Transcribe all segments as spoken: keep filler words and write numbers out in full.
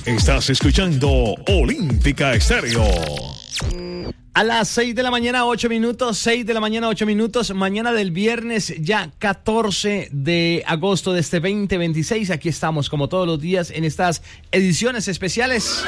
Estás escuchando Olímpica Estéreo. A las seis de la mañana, ocho minutos, seis de la mañana, ocho minutos, mañana del viernes, ya catorce de agosto de este veinte veintiséis. Aquí estamos, como todos los días, en estas ediciones especiales.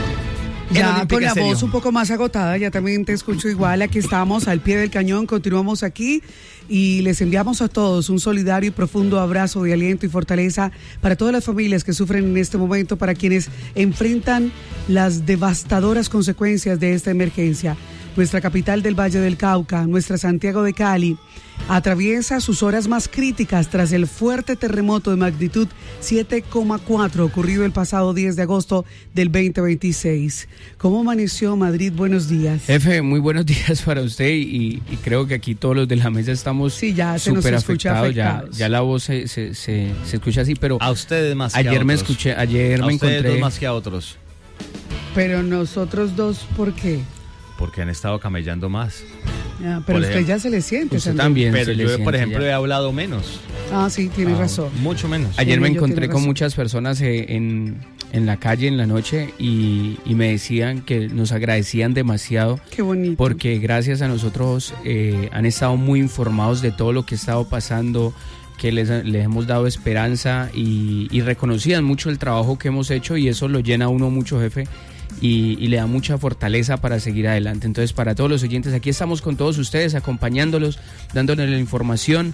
Ya con la voz un poco más agotada, ya también te escucho igual. Aquí estamos al pie del cañón, continuamos aquí y les enviamos a todos un solidario y profundo abrazo de aliento y fortaleza para todas las familias que sufren en este momento, para quienes enfrentan las devastadoras consecuencias de esta emergencia. Nuestra capital del Valle del Cauca, nuestra Santiago de Cali, atraviesa sus horas más críticas tras el fuerte terremoto de magnitud siete coma cuatro ocurrido el pasado diez de agosto del veinte veintiséis. ¿Cómo amaneció Madrid? Buenos días. Jefe, muy buenos días para usted y, y creo que aquí todos los de la mesa estamos sí, ya se súper nos escucha afectados. Ya, ya la voz se, se, se, se escucha así, pero a ustedes más que ayer a otros. me escuché, ayer a me ustedes encontré dos más que a otros. Pero nosotros dos, ¿por qué? Porque han estado camellando más. Ya, pero por usted ejemplo, ya se le siente. Usted también. Pero yo, siente, por ejemplo, ya. he hablado menos. Ah, sí, tiene ah, razón. Mucho menos. Ayer me Tiene, encontré con razón. muchas personas eh, en, en la calle en la noche y, y me decían que nos agradecían demasiado. Qué bonito. Porque gracias a nosotros eh, han estado muy informados de todo lo que ha estado pasando, que les, les hemos dado esperanza y, y reconocían mucho el trabajo que hemos hecho y eso lo llena a uno mucho, jefe. Y, y le da mucha fortaleza para seguir adelante. Entonces, para todos los oyentes, aquí estamos con todos ustedes, acompañándolos, dándoles la información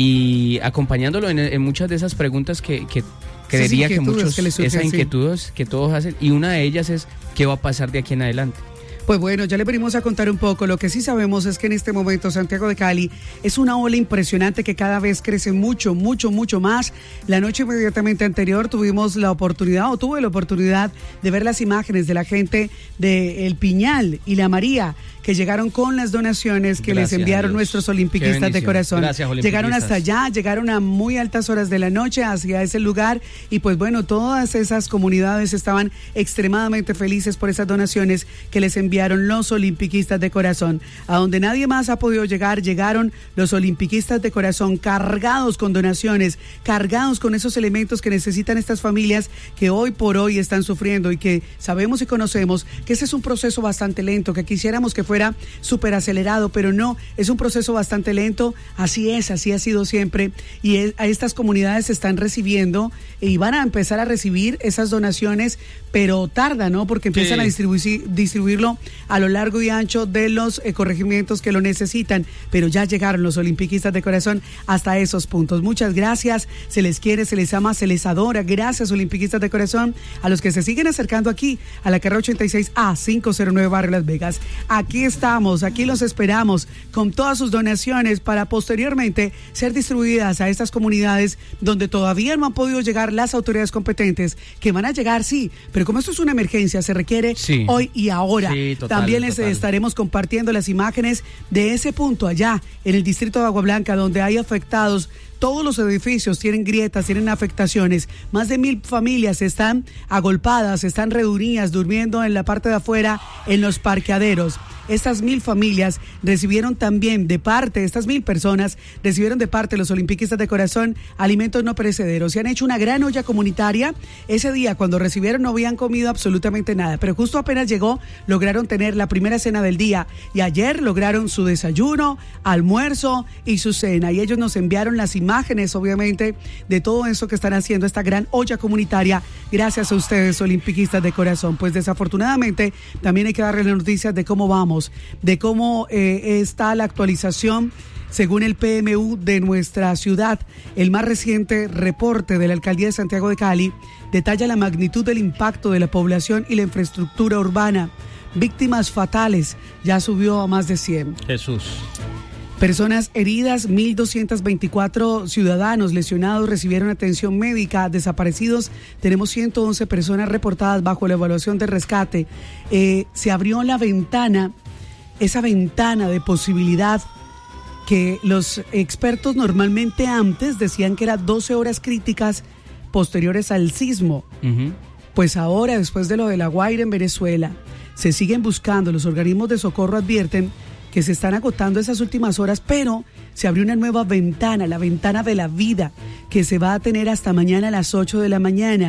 y acompañándolos en, en muchas de esas preguntas que, que creería que muchos, que surgen, esas sí. inquietudes que todos hacen, y una de ellas es ¿qué va a pasar de aquí en adelante? Pues bueno, ya le venimos a contar un poco. Lo que sí sabemos es que en este momento Santiago de Cali es una ola impresionante que cada vez crece mucho, mucho, mucho más. La noche inmediatamente anterior tuvimos la oportunidad, o tuve la oportunidad de ver las imágenes de la gente de El Piñal y La María, que llegaron con las donaciones que Gracias les enviaron nuestros olimpiquistas de corazón. Gracias, llegaron hasta allá, llegaron a muy altas horas de la noche hacia ese lugar y pues bueno, todas esas comunidades estaban extremadamente felices por esas donaciones que les enviaron los olimpiquistas de corazón. A donde nadie más ha podido llegar, llegaron los olimpiquistas de corazón cargados con donaciones, cargados con esos elementos que necesitan estas familias que hoy por hoy están sufriendo y que sabemos y conocemos que ese es un proceso bastante lento, que quisiéramos que fuera súper acelerado, pero no, es un proceso bastante lento, así es, así ha sido siempre, y es, a estas comunidades se están recibiendo y van a empezar a recibir esas donaciones, pero tarda, ¿no? Porque empiezan sí. a distribuir, distribuirlo a lo largo y ancho de los eh, corregimientos que lo necesitan, pero ya llegaron los olimpiquistas de corazón hasta esos puntos. Muchas gracias, se les quiere, se les ama, se les adora. Gracias, olimpiquistas de corazón, a los que se siguen acercando aquí a la carrera ochenta y seis A quinientos nueve Barrio Las Vegas. Aquí estamos, aquí los esperamos con todas sus donaciones para posteriormente ser distribuidas a estas comunidades donde todavía no han podido llegar las autoridades competentes, que van a llegar, sí, pero como esto es una emergencia, se requiere sí. hoy y ahora. Sí, total, También les total. estaremos compartiendo las imágenes de ese punto allá en el distrito de Agua Blanca, donde hay afectados. Todos los edificios tienen grietas, tienen afectaciones. Más de mil familias están agolpadas, están reunidas, durmiendo en la parte de afuera, en los parqueaderos. Estas mil familias recibieron también de parte, estas mil personas recibieron de parte de los olimpiquistas de corazón alimentos no perecederos. Se han hecho una gran olla comunitaria. Ese día, cuando recibieron, no habían comido absolutamente nada, pero justo apenas llegó, lograron tener la primera cena del día. Y ayer lograron su desayuno, almuerzo y su cena. Y ellos nos enviaron las imágenes, obviamente, de todo eso que están haciendo, esta gran olla comunitaria, gracias a ustedes, olimpiquistas de corazón. Pues desafortunadamente, también hay que darles las noticias de cómo vamos, de cómo eh, está la actualización según el P M U de nuestra ciudad. El más reciente reporte de la Alcaldía de Santiago de Cali detalla la magnitud del impacto de la población y la infraestructura urbana. Víctimas fatales, ya subió a más de cien. Jesús. Personas heridas, mil doscientos veinticuatro ciudadanos lesionados recibieron atención médica. Desaparecidos, tenemos ciento once personas reportadas bajo la evaluación de rescate. Eh, se abrió la ventana, esa ventana de posibilidad que los expertos normalmente antes decían que eran doce horas críticas posteriores al sismo. Uh-huh. Pues ahora, después de lo de La Guaira en Venezuela, se siguen buscando, los organismos de socorro advierten que se están agotando esas últimas horas, pero se abrió una nueva ventana, la ventana de la vida, que se va a tener hasta mañana a las ocho de la mañana.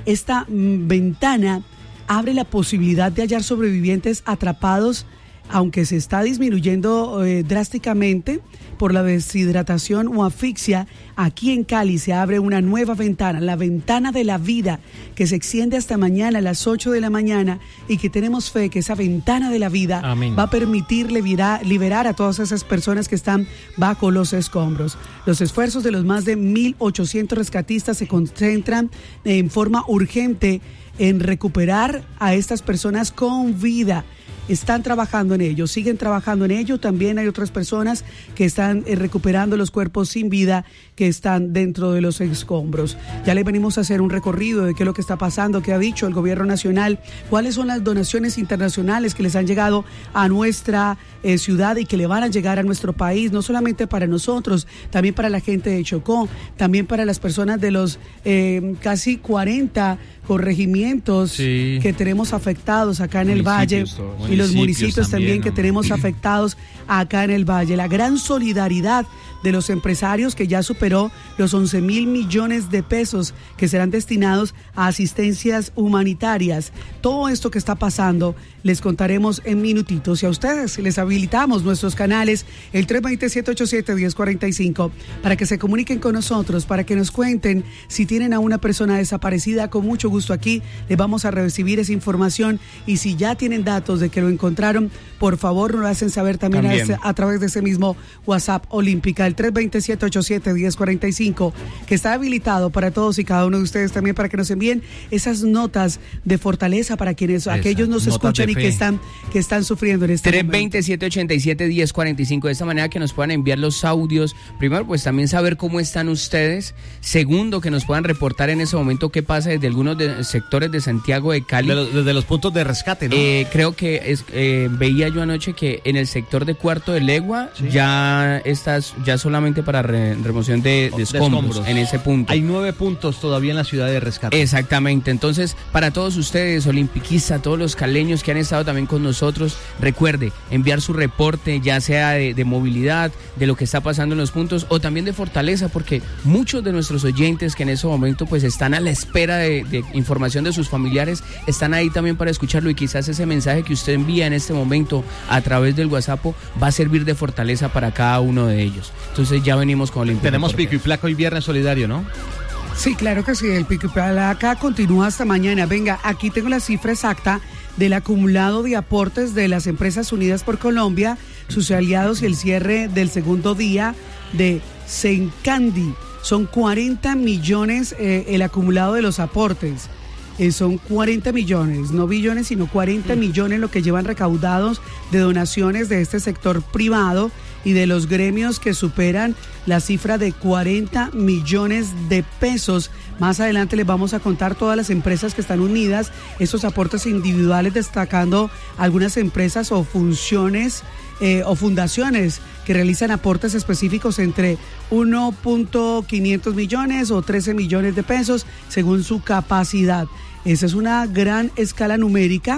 Esta mm, ventana abre la posibilidad de hallar sobrevivientes atrapados, aunque se está disminuyendo eh, drásticamente por la deshidratación o asfixia. Aquí en Cali se abre una nueva ventana, la ventana de la vida, que se extiende hasta mañana a las ocho de la mañana, y que tenemos fe que esa ventana de la vida Amén. Va a permitir liberar, liberar a todas esas personas que están bajo los escombros. Los esfuerzos de los más de mil ochocientos rescatistas se concentran en forma urgente en recuperar a estas personas con vida. Están trabajando en ello, siguen trabajando en ello. También hay otras personas que están eh, recuperando los cuerpos sin vida que están dentro de los escombros. Ya le venimos a hacer un recorrido de qué es lo que está pasando, qué ha dicho el gobierno nacional, cuáles son las donaciones internacionales que les han llegado a nuestra eh, ciudad y que le van a llegar a nuestro país, no solamente para nosotros, también para la gente de Chocó, también para las personas de los eh, casi cuarenta corregimientos sí. que tenemos afectados acá en el Valle, y los municipios también, también que tenemos afectados acá en el Valle. La gran solidaridad de los empresarios, que ya superó los once mil millones de pesos que serán destinados a asistencias humanitarias. Todo esto que está pasando les contaremos en minutitos, y a ustedes les habilitamos nuestros canales, el tres dos siete, ocho siete, uno cero cuatro cinco, para que se comuniquen con nosotros, para que nos cuenten si tienen a una persona desaparecida. Con mucho gusto aquí les vamos a recibir esa información, y si ya tienen datos de que lo encontraron, por favor nos lo hacen saber también, también. A, ese, a través de ese mismo WhatsApp Olímpica, el tres dos siete, ocho siete, uno cero cuatro cinco, que está habilitado para todos y cada uno de ustedes también, para que nos envíen esas notas de fortaleza para quienes, Esa, aquellos nos escuchan y que están, que están sufriendo en este tres momento. dos siete, ocho siete, uno cero cuatro cinco, de esta manera que nos puedan enviar los audios. Primero, pues también saber cómo están ustedes. Segundo, que nos puedan reportar en ese momento qué pasa desde algunos de, sectores de Santiago de Cali. De lo, desde los puntos de rescate, ¿no? Eh, creo que es, eh, veía yo anoche que en el sector de Cuarto de Legua ¿Sí? ya estás ya solamente para re, remoción de, de, escombros, de escombros en ese punto. Hay nueve puntos todavía en la ciudad de rescate. Exactamente. Entonces, para todos ustedes, olimpiquistas, todos los caleños que han estado también con nosotros, recuerde enviar su reporte, ya sea de, de movilidad, de lo que está pasando en los puntos, o también de fortaleza, porque muchos de nuestros oyentes que en ese momento pues están a la espera de, de información de sus familiares, están ahí también para escucharlo, y quizás ese mensaje que usted envía en este momento a través del WhatsApp va a servir de fortaleza para cada uno de ellos. Entonces ya venimos con Olímpica. Tenemos pico y placa hoy viernes solidario, ¿no? Sí, claro que sí, el pico y placa continúa hasta mañana. Venga, aquí tengo la cifra exacta del acumulado de aportes de las Empresas Unidas por Colombia, sus aliados, y el cierre del segundo día de Sencandi. Son cuarenta millones eh, el acumulado de los aportes. Eh, son cuarenta millones, no billones, sino cuarenta millones lo que llevan recaudados de donaciones de este sector privado y de los gremios, que superan la cifra de cuarenta millones de pesos. Más adelante les vamos a contar todas las empresas que están unidas, esos aportes individuales, destacando algunas empresas o funciones eh, o fundaciones que realizan aportes específicos entre uno punto quinientos millones o trece millones de pesos según su capacidad. Esa es una gran escala numérica.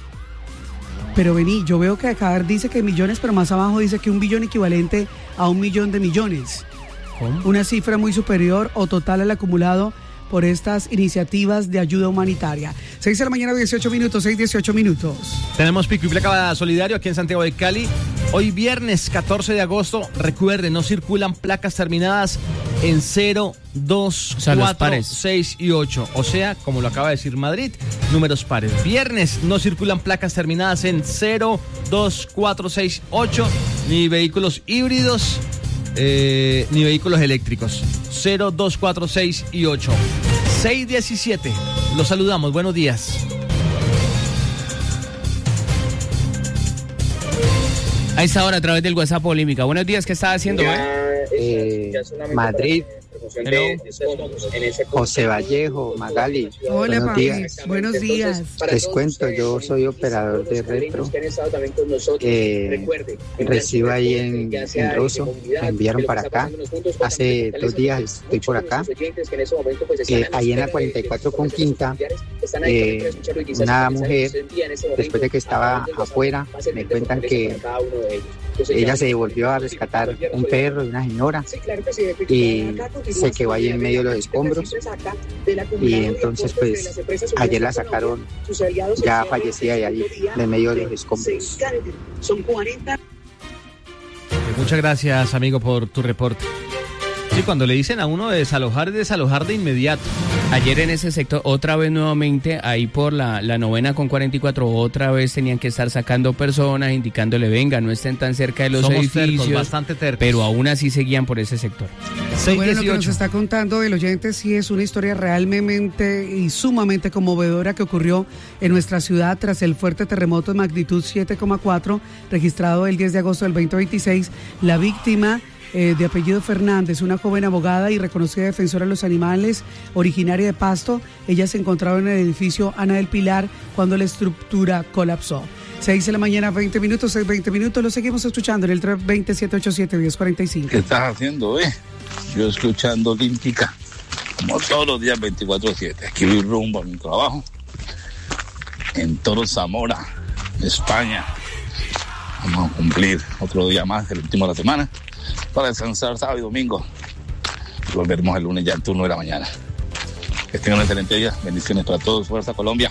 Pero vení, yo veo que acá dice que millones, pero más abajo dice que un billón equivalente a un millón de millones. ¿Cómo? Una cifra muy superior o total al acumulado por estas iniciativas de ayuda humanitaria. seis de la mañana, dieciocho minutos, seis, dieciocho minutos. Tenemos pico y placa solidario aquí en Santiago de Cali. Hoy viernes catorce de agosto, recuerden, no circulan placas terminadas en cero, dos, o sea, cuatro, seis y ocho. O sea, como lo acaba de decir Madrid, números pares. Viernes no circulan placas terminadas en cero, dos, cuatro, seis, ocho, ni vehículos híbridos, eh, ni vehículos eléctricos. cero, dos, cuatro, seis y ocho. seis diecisiete. Los saludamos. Buenos días. A esta hora, a través del WhatsApp Olímpica. Buenos días, ¿qué está haciendo? Ya, eh, Madrid. José Vallejo, Magali. Hola, buenos papi. días. Buenos días. Les cuento, yo soy operador de retro. Eh, recibo ahí en, en Rosso, me enviaron para acá. Hace dos días estoy por acá. Eh, ahí en la cuarenta y cuatro con Quinta eh, una mujer, después de que estaba afuera, me cuentan que ella se devolvió a rescatar un perro y una señora y se quedó ahí en medio de los escombros, y entonces pues ayer la sacaron ya fallecida de allí, de medio de los escombros. Muchas gracias, amigo, por tu reporte. Sí, cuando le dicen a uno de desalojar, es desalojar de inmediato. Ayer en ese sector, otra vez nuevamente, ahí por la, la novena con cuarenta y cuatro, otra vez tenían que estar sacando personas, indicándole, venga, no estén tan cerca de los Somos edificios. Tercos, bastante tercos. Pero aún así seguían por ese sector. Bueno, lo que nos está contando el oyente sí es una historia realmente y sumamente conmovedora que ocurrió en nuestra ciudad tras el fuerte terremoto de magnitud siete coma cuatro registrado el diez de agosto del veinte veintiséis. La víctima, Eh, de apellido Fernández, una joven abogada y reconocida defensora de los animales, originaria de Pasto. Ella se encontraba en el edificio Ana del Pilar cuando la estructura colapsó. seis de la mañana, veinte minutos, seis, veinte minutos, lo seguimos escuchando en el tres dos cero, siete ocho siete, uno cero cuatro cinco. ¿Qué estás haciendo, eh? Yo escuchando Olímpica, como todos los días veinticuatro siete. Aquí voy rumbo a mi trabajo, en Toro Zamora, España. Vamos a cumplir otro día más, el último de la semana, para descansar sábado y domingo. Y volveremos el lunes ya al turno de la mañana. Que tengan un excelente día. Bendiciones para todos. Fuerza Colombia.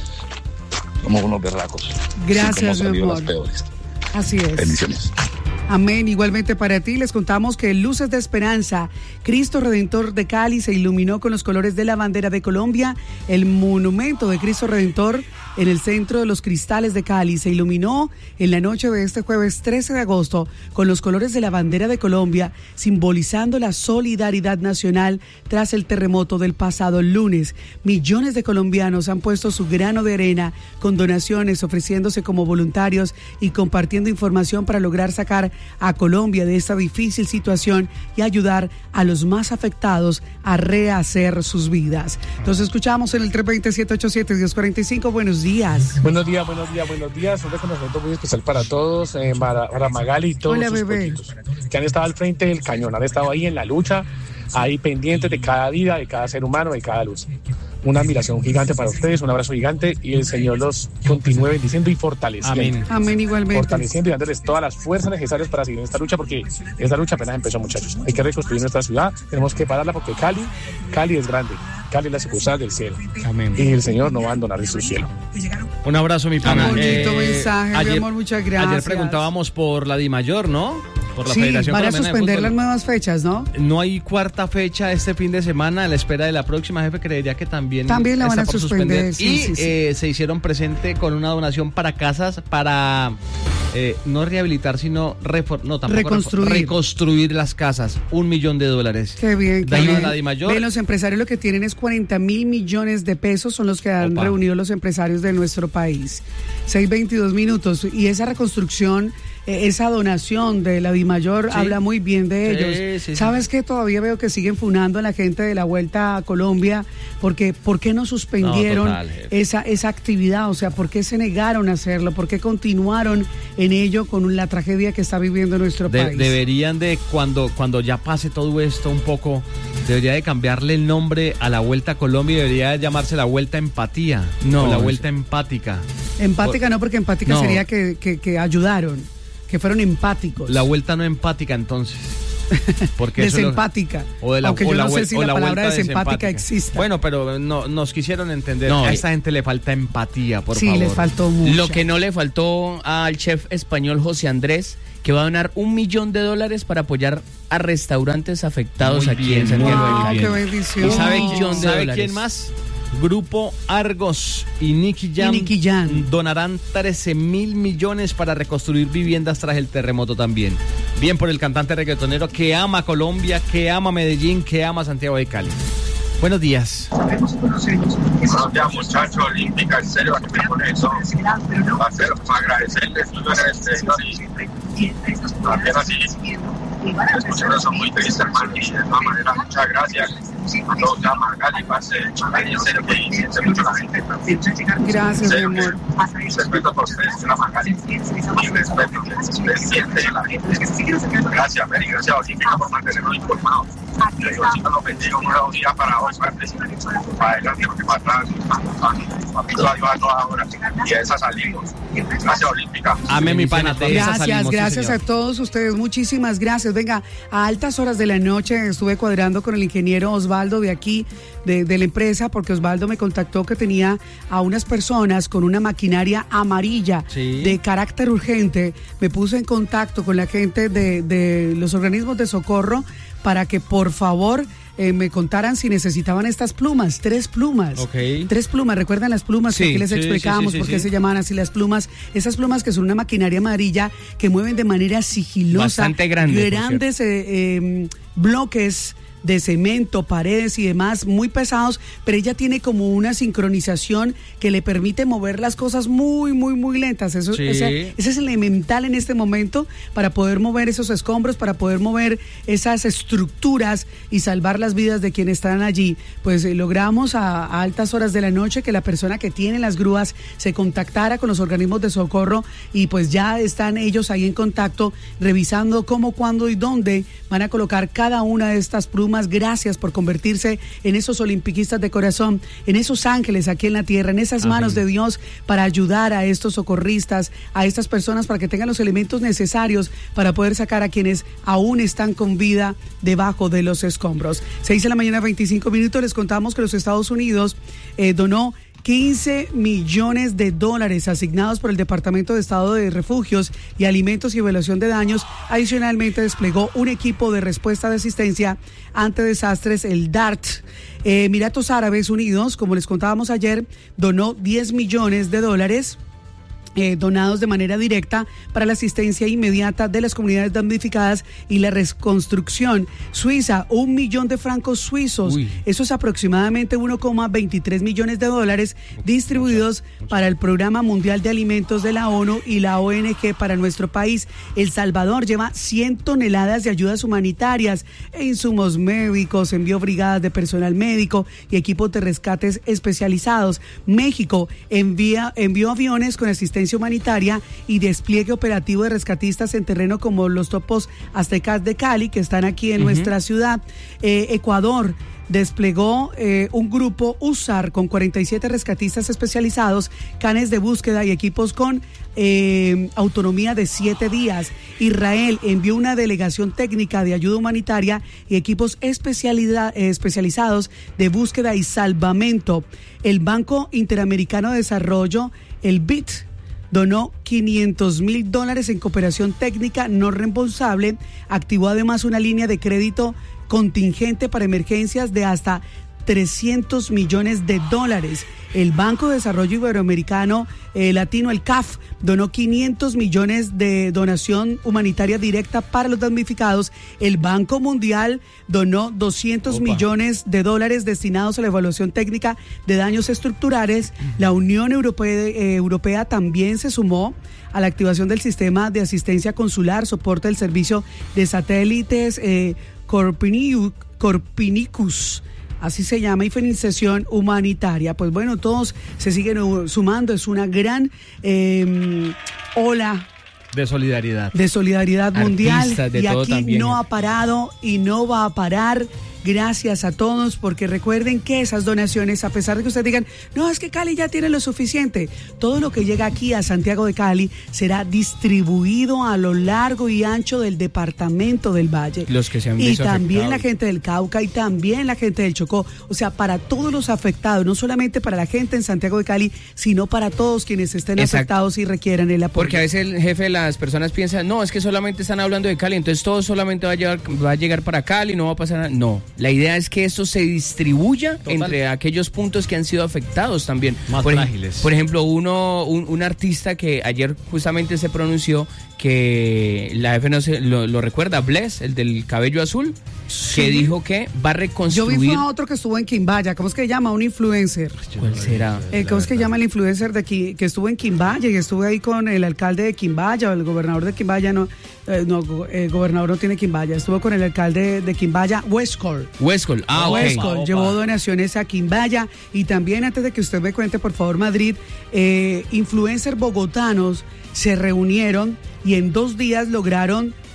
Somos unos berracos. Gracias, mi amor. Las peores. Así es. Bendiciones. Amén. Igualmente para ti les contamos que Luces de Esperanza, Cristo Redentor de Cali, se iluminó con los colores de la bandera de Colombia. El monumento de Cristo Redentor en el centro de los cristales de Cali se iluminó en la noche de este jueves trece de agosto con los colores de la bandera de Colombia, simbolizando la solidaridad nacional tras el terremoto del pasado lunes. Millones de colombianos han puesto su grano de arena con donaciones, ofreciéndose como voluntarios y compartiendo información para lograr sacar a Colombia de esta difícil situación y ayudar a los más afectados a rehacer sus vidas. Entonces escuchamos en el tres dos cero, siete ocho siete, uno cero cuatro cinco. Buenos días. Buenos días, buenos días, buenos días. Un reconocimiento muy especial para todos, eh, para, para Magali y todos Hola, sus bebé. pollitos que han estado al frente del cañón, han estado ahí en la lucha, ahí pendientes de cada vida, de cada ser humano, de cada luz. Una admiración gigante para ustedes, un abrazo gigante y el Señor los continúe bendiciendo y fortaleciendo. Amén. Amén, igualmente. Fortaleciendo y dándoles todas las fuerzas necesarias para seguir en esta lucha, porque esta lucha apenas empezó, muchachos. Hay que reconstruir nuestra ciudad, tenemos que pararla porque Cali, Cali es grande, Cali es la sucursal del cielo. Amén. Y el Señor no va a abandonar su cielo. Un abrazo, mi Tan pana. bonito mensaje, mi ayer, amor, muchas gracias. Ayer preguntábamos por la DIMAYOR, ¿no? Por la Sí, Federación van a Colombiana de suspender Fútbol. las nuevas fechas, ¿no? No hay cuarta fecha este fin de semana, a la espera de la próxima. Jefe, creería que también, También la van está a por suspender, suspender. sí, y sí, sí. Eh, se hicieron presente con una donación para casas, para eh, no rehabilitar, sino refor- no, tampoco Reconstruir. refor- reconstruir las casas. Un millón de dólares. Qué bien, qué De ayuda bien. de la DIMAYOR. Ven, los empresarios lo que tienen es cuarenta mil millones de pesos, son los que han Opa. reunido los empresarios de nuestro país. seis veintidós minutos. Y esa reconstrucción, eh, esa donación de la DIMAYOR Sí. habla muy bien de Sí, ellos. sí, sí. ¿Sabes qué? Todavía veo que siguen funando a la gente de la Vuelta a Colombia, porque ¿por qué no suspendieron No, total, jefe. esa, esa actividad? O sea, ¿por qué se negaron a hacerlo? ¿Por qué continuaron en ello con la tragedia que está viviendo nuestro De- país? deberían de, cuando, cuando ya pase todo esto un poco, debería de cambiarle el nombre a la Vuelta a Colombia y debería de llamarse la Vuelta Empatía. No, o la eso- Vuelta Empática. Empática no, porque empática No. sería que, que, que ayudaron, que fueron empáticos. La Vuelta no empática, entonces. Porque eso es lo- Desempática. O de la, Aunque o yo la no sé vuel- si o la, la palabra vuelta desempática desempática. exista. Bueno, pero no, nos quisieron entender. No, a eh. esta gente le falta empatía, por sí, favor. les faltó mucho. Lo que no le faltó al chef español José Andrés, que va a donar un millón de dólares para apoyar a restaurantes afectados Muy aquí bien, en Santiago Wow, de Cali. qué bendición. ¿Y sabe, Un millón de ¿sabe dólares. quién más? Grupo Argos y Nicky Jam, Y Nicky Jam. donarán trece mil millones para reconstruir viviendas tras el terremoto también. Bien por el cantante reggaetonero que ama Colombia, que ama Medellín, que ama Santiago de Cali. Buenos días. Buenos días, muchachos, Olímpica, en serio, aquí me pone eso. Va a ser para agradecerles, yo agradecerles y también así. Escucharlos son muy tristes, hermano, y de todas maneras, muchas gracias. A todos, ya, Magali, pase, Magali, en serio, que siente mucho la gente. Gracias, En mi serio, amor. que respeto por ustedes, la Magali, y respeto que ustedes sienten la gente. Gracias, Mary, gracias a Olímpica por mantenernos informados. Que Diosito los bendiga, una unidad para hoy, para para adelante, porque para atrás, la ayudando ahora. Y a esa salimos. Gracias, Olímpica. Amén, mi pana. De esa Gracias, salimos, gracias sí, a todos ustedes. Muchísimas gracias. Venga, a altas horas de la noche estuve cuadrando con el ingeniero Osvaldo de aquí, de, de la empresa, porque Osvaldo me contactó que tenía a unas personas con una maquinaria amarilla sí. de carácter urgente. Me puse en contacto con la gente de, de los organismos de socorro para que por favor eh, me contaran si necesitaban estas plumas, tres plumas. Okay. Tres plumas, ¿recuerdan las plumas Sí, que aquí les sí, explicábamos sí, sí, por sí, qué sí. se llaman así las plumas? Esas plumas que son una maquinaria amarilla que mueven de manera sigilosa. Bastante grande, por Grandes eh, eh, bloques de cemento, paredes y demás muy pesados, pero ella tiene como una sincronización que le permite mover las cosas muy, muy, muy lentas. Eso, Sí. ese, ese es elemental en este momento para poder mover esos escombros, para poder mover esas estructuras y salvar las vidas de quienes están allí. Pues eh, logramos a, a altas horas de la noche que la persona que tiene las grúas se contactara con los organismos de socorro y pues ya están ellos ahí en contacto revisando cómo, cuándo y dónde van a colocar cada una de estas plumas. Gracias por convertirse en esos olimpiquistas de corazón, en esos ángeles aquí en la tierra, en esas manos de Dios para ayudar a estos socorristas, a estas personas para que tengan los elementos necesarios para poder sacar a quienes aún están con vida debajo de los escombros. seis de la mañana, veinticinco minutos, les contamos que los Estados Unidos eh, donó quince millones de dólares asignados por el Departamento de Estado de Refugios y Alimentos y Evaluación de Daños. Adicionalmente desplegó un equipo de respuesta de asistencia ante desastres, el DART. Eh, Emiratos Árabes Unidos, como les contábamos ayer, donó diez millones de dólares. Eh, donados de manera directa para la asistencia inmediata de las comunidades damnificadas y la reconstrucción. Suiza, un millón de francos suizos. Uy. Eso es aproximadamente uno coma veintitrés millones de dólares distribuidos para el Programa Mundial de Alimentos de la ONU y la O N G para nuestro país. El Salvador lleva cien toneladas de ayudas humanitarias e insumos médicos, envió brigadas de personal médico y equipos de rescates especializados. México envía, envió aviones con asistencia humanitaria y despliegue operativo de rescatistas en terreno como los topos aztecas de Cali, que están aquí en uh-huh. nuestra ciudad. Eh, Ecuador desplegó eh, un grupo U S A R con cuarenta y siete rescatistas especializados, canes de búsqueda y equipos con eh, autonomía de siete días. Israel envió una delegación técnica de ayuda humanitaria y equipos especialidad, eh, especializados de búsqueda y salvamento. El Banco Interamericano de Desarrollo, el B I D, donó quinientos mil dólares en cooperación técnica no reembolsable. Activó además una línea de crédito contingente para emergencias de hasta trescientos millones de dólares. El Banco de Desarrollo Iberoamericano eh, Latino, el C A F, donó quinientos millones de donación humanitaria directa para los damnificados. El Banco Mundial donó doscientos Opa. millones de dólares destinados a la evaluación técnica de daños estructurales. La Unión Europea, eh, Europea también se sumó a la activación del sistema de asistencia consular, soporte del servicio de satélites eh, Copernicus, así se llama, y financiación humanitaria. Pues bueno, todos se siguen sumando, es una gran eh, ola de solidaridad. De solidaridad mundial. De y aquí también. no ha parado y no va a parar. Gracias a todos, porque recuerden que esas donaciones, a pesar de que ustedes digan, no, es que Cali ya tiene lo suficiente, todo lo que llega aquí a Santiago de Cali será distribuido a lo largo y ancho del departamento del Valle. Los que se han Y visto también afectados. la gente del Cauca y también la gente del Chocó. O sea, para todos los afectados, no solamente para la gente en Santiago de Cali, sino para todos quienes estén Exacto. afectados y requieran el apoyo. Porque a veces el jefe de las personas piensa, no, es que solamente están hablando de Cali, entonces todo solamente va a llegar, va a llegar para Cali, no va a pasar nada. No, la idea es que esto se distribuya Total. entre aquellos puntos que han sido afectados también. Más por, frágiles. Por ejemplo, uno, un, un artista que ayer justamente se pronunció, que la F no se, lo, lo recuerda, Bless, el del cabello azul, sí. que dijo que va a reconstruir. Yo vi a otro que estuvo en Quimbaya, ¿cómo es que se llama? Un influencer. ¿Cuál será? Eh, ¿Cómo es que llama el influencer de aquí, que estuvo en Quimbaya y estuvo ahí con el alcalde de Quimbaya o el gobernador de Quimbaya? No, eh, no el gobernador no tiene Quimbaya, estuvo con el alcalde de Quimbaya, Westcol. Westcol, ah, Westcol ok. llevó donaciones a Quimbaya. Y también, antes de que usted me cuente, por favor, Madrid, eh, influencers bogotanos se reunieron y en dos días lograron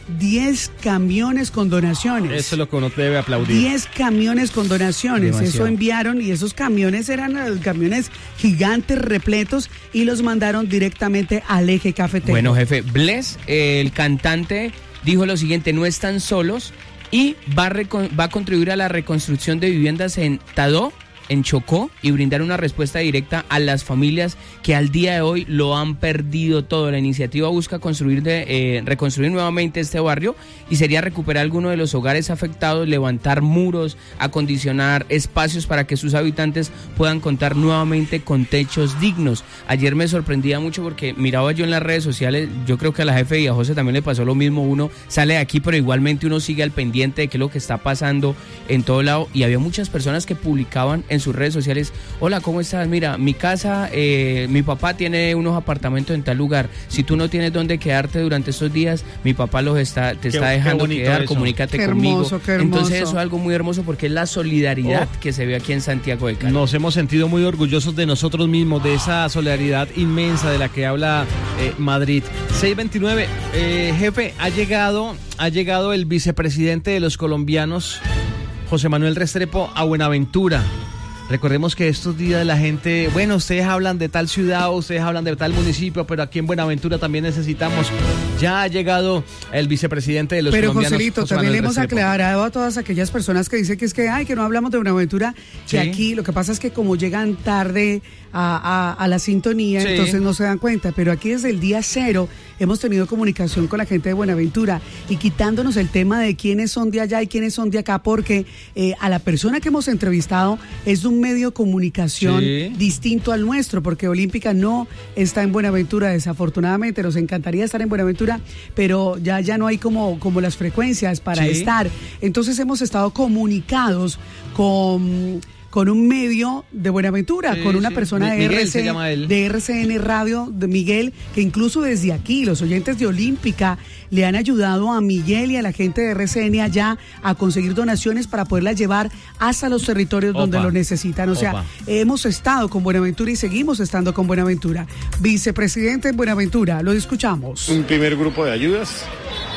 diez camiones con donaciones. Eso es lo que uno debe aplaudir. diez camiones con donaciones. Demasiado. Eso enviaron y esos camiones eran uh, camiones gigantes, repletos, y los mandaron directamente al eje cafetero. Bueno, jefe, Bless, eh, el cantante, dijo lo siguiente: no están solos y va a, recon- va a contribuir a la reconstrucción de viviendas en Tadó, en Chocó, y brindar una respuesta directa a las familias que al día de hoy lo han perdido todo. La iniciativa busca construir de, eh, reconstruir nuevamente este barrio y sería recuperar algunos de los hogares afectados, levantar muros, acondicionar espacios para que sus habitantes puedan contar nuevamente con techos dignos. Ayer me sorprendía mucho porque miraba yo en las redes sociales, yo creo que a la jefe y a José también le pasó lo mismo, uno sale de aquí pero igualmente uno sigue al pendiente de qué es lo que está pasando en todo lado, y había muchas personas que publicaban en sus redes sociales: hola, ¿cómo estás? Mira, mi casa, eh, mi papá tiene unos apartamentos en tal lugar, si tú no tienes dónde quedarte durante estos días, mi papá los está, te qué, está dejando quedar, eso. Comunícate qué conmigo. Hermoso, qué hermoso. Entonces eso es algo muy hermoso porque es la solidaridad oh. que se ve aquí en Santiago de Cali. Nos hemos sentido muy orgullosos de nosotros mismos, de esa solidaridad inmensa de la que habla eh, Madrid. seis veintinueve, eh, jefe, ha llegado, ha llegado el vicepresidente de los colombianos, José Manuel Restrepo, a Buenaventura. Recordemos que estos días la gente, bueno, ustedes hablan de tal ciudad, ustedes hablan de tal municipio, pero aquí en Buenaventura también necesitamos. Ya ha llegado el vicepresidente de los pero colombianos. Pero Joselito, José también le hemos Restrepo. aclarado a todas aquellas personas que dicen que es que, ay, que no hablamos de Buenaventura, que ¿Sí? aquí lo que pasa es que como llegan tarde a, a, a la sintonía, sí. entonces no se dan cuenta, pero aquí desde el día cero hemos tenido comunicación con la gente de Buenaventura y quitándonos el tema de quiénes son de allá y quiénes son de acá, porque eh, a la persona que hemos entrevistado es de un medio de comunicación sí. distinto al nuestro, porque Olímpica no está en Buenaventura, desafortunadamente. Nos encantaría estar en Buenaventura, pero ya, ya no hay como, como las frecuencias para sí. estar. Entonces hemos estado comunicados con... con un medio de Buenaventura, sí, con una sí. persona de, Miguel, R C, se llama él. de R C N Radio, de Miguel, que incluso desde aquí, los oyentes de Olímpica le han ayudado a Miguel y a la gente de R C N allá a conseguir donaciones para poderlas llevar hasta los territorios Opa. donde lo necesitan. O sea, Opa. hemos estado con Buenaventura y seguimos estando con Buenaventura. Vicepresidente en Buenaventura, lo escuchamos. Un primer grupo de ayudas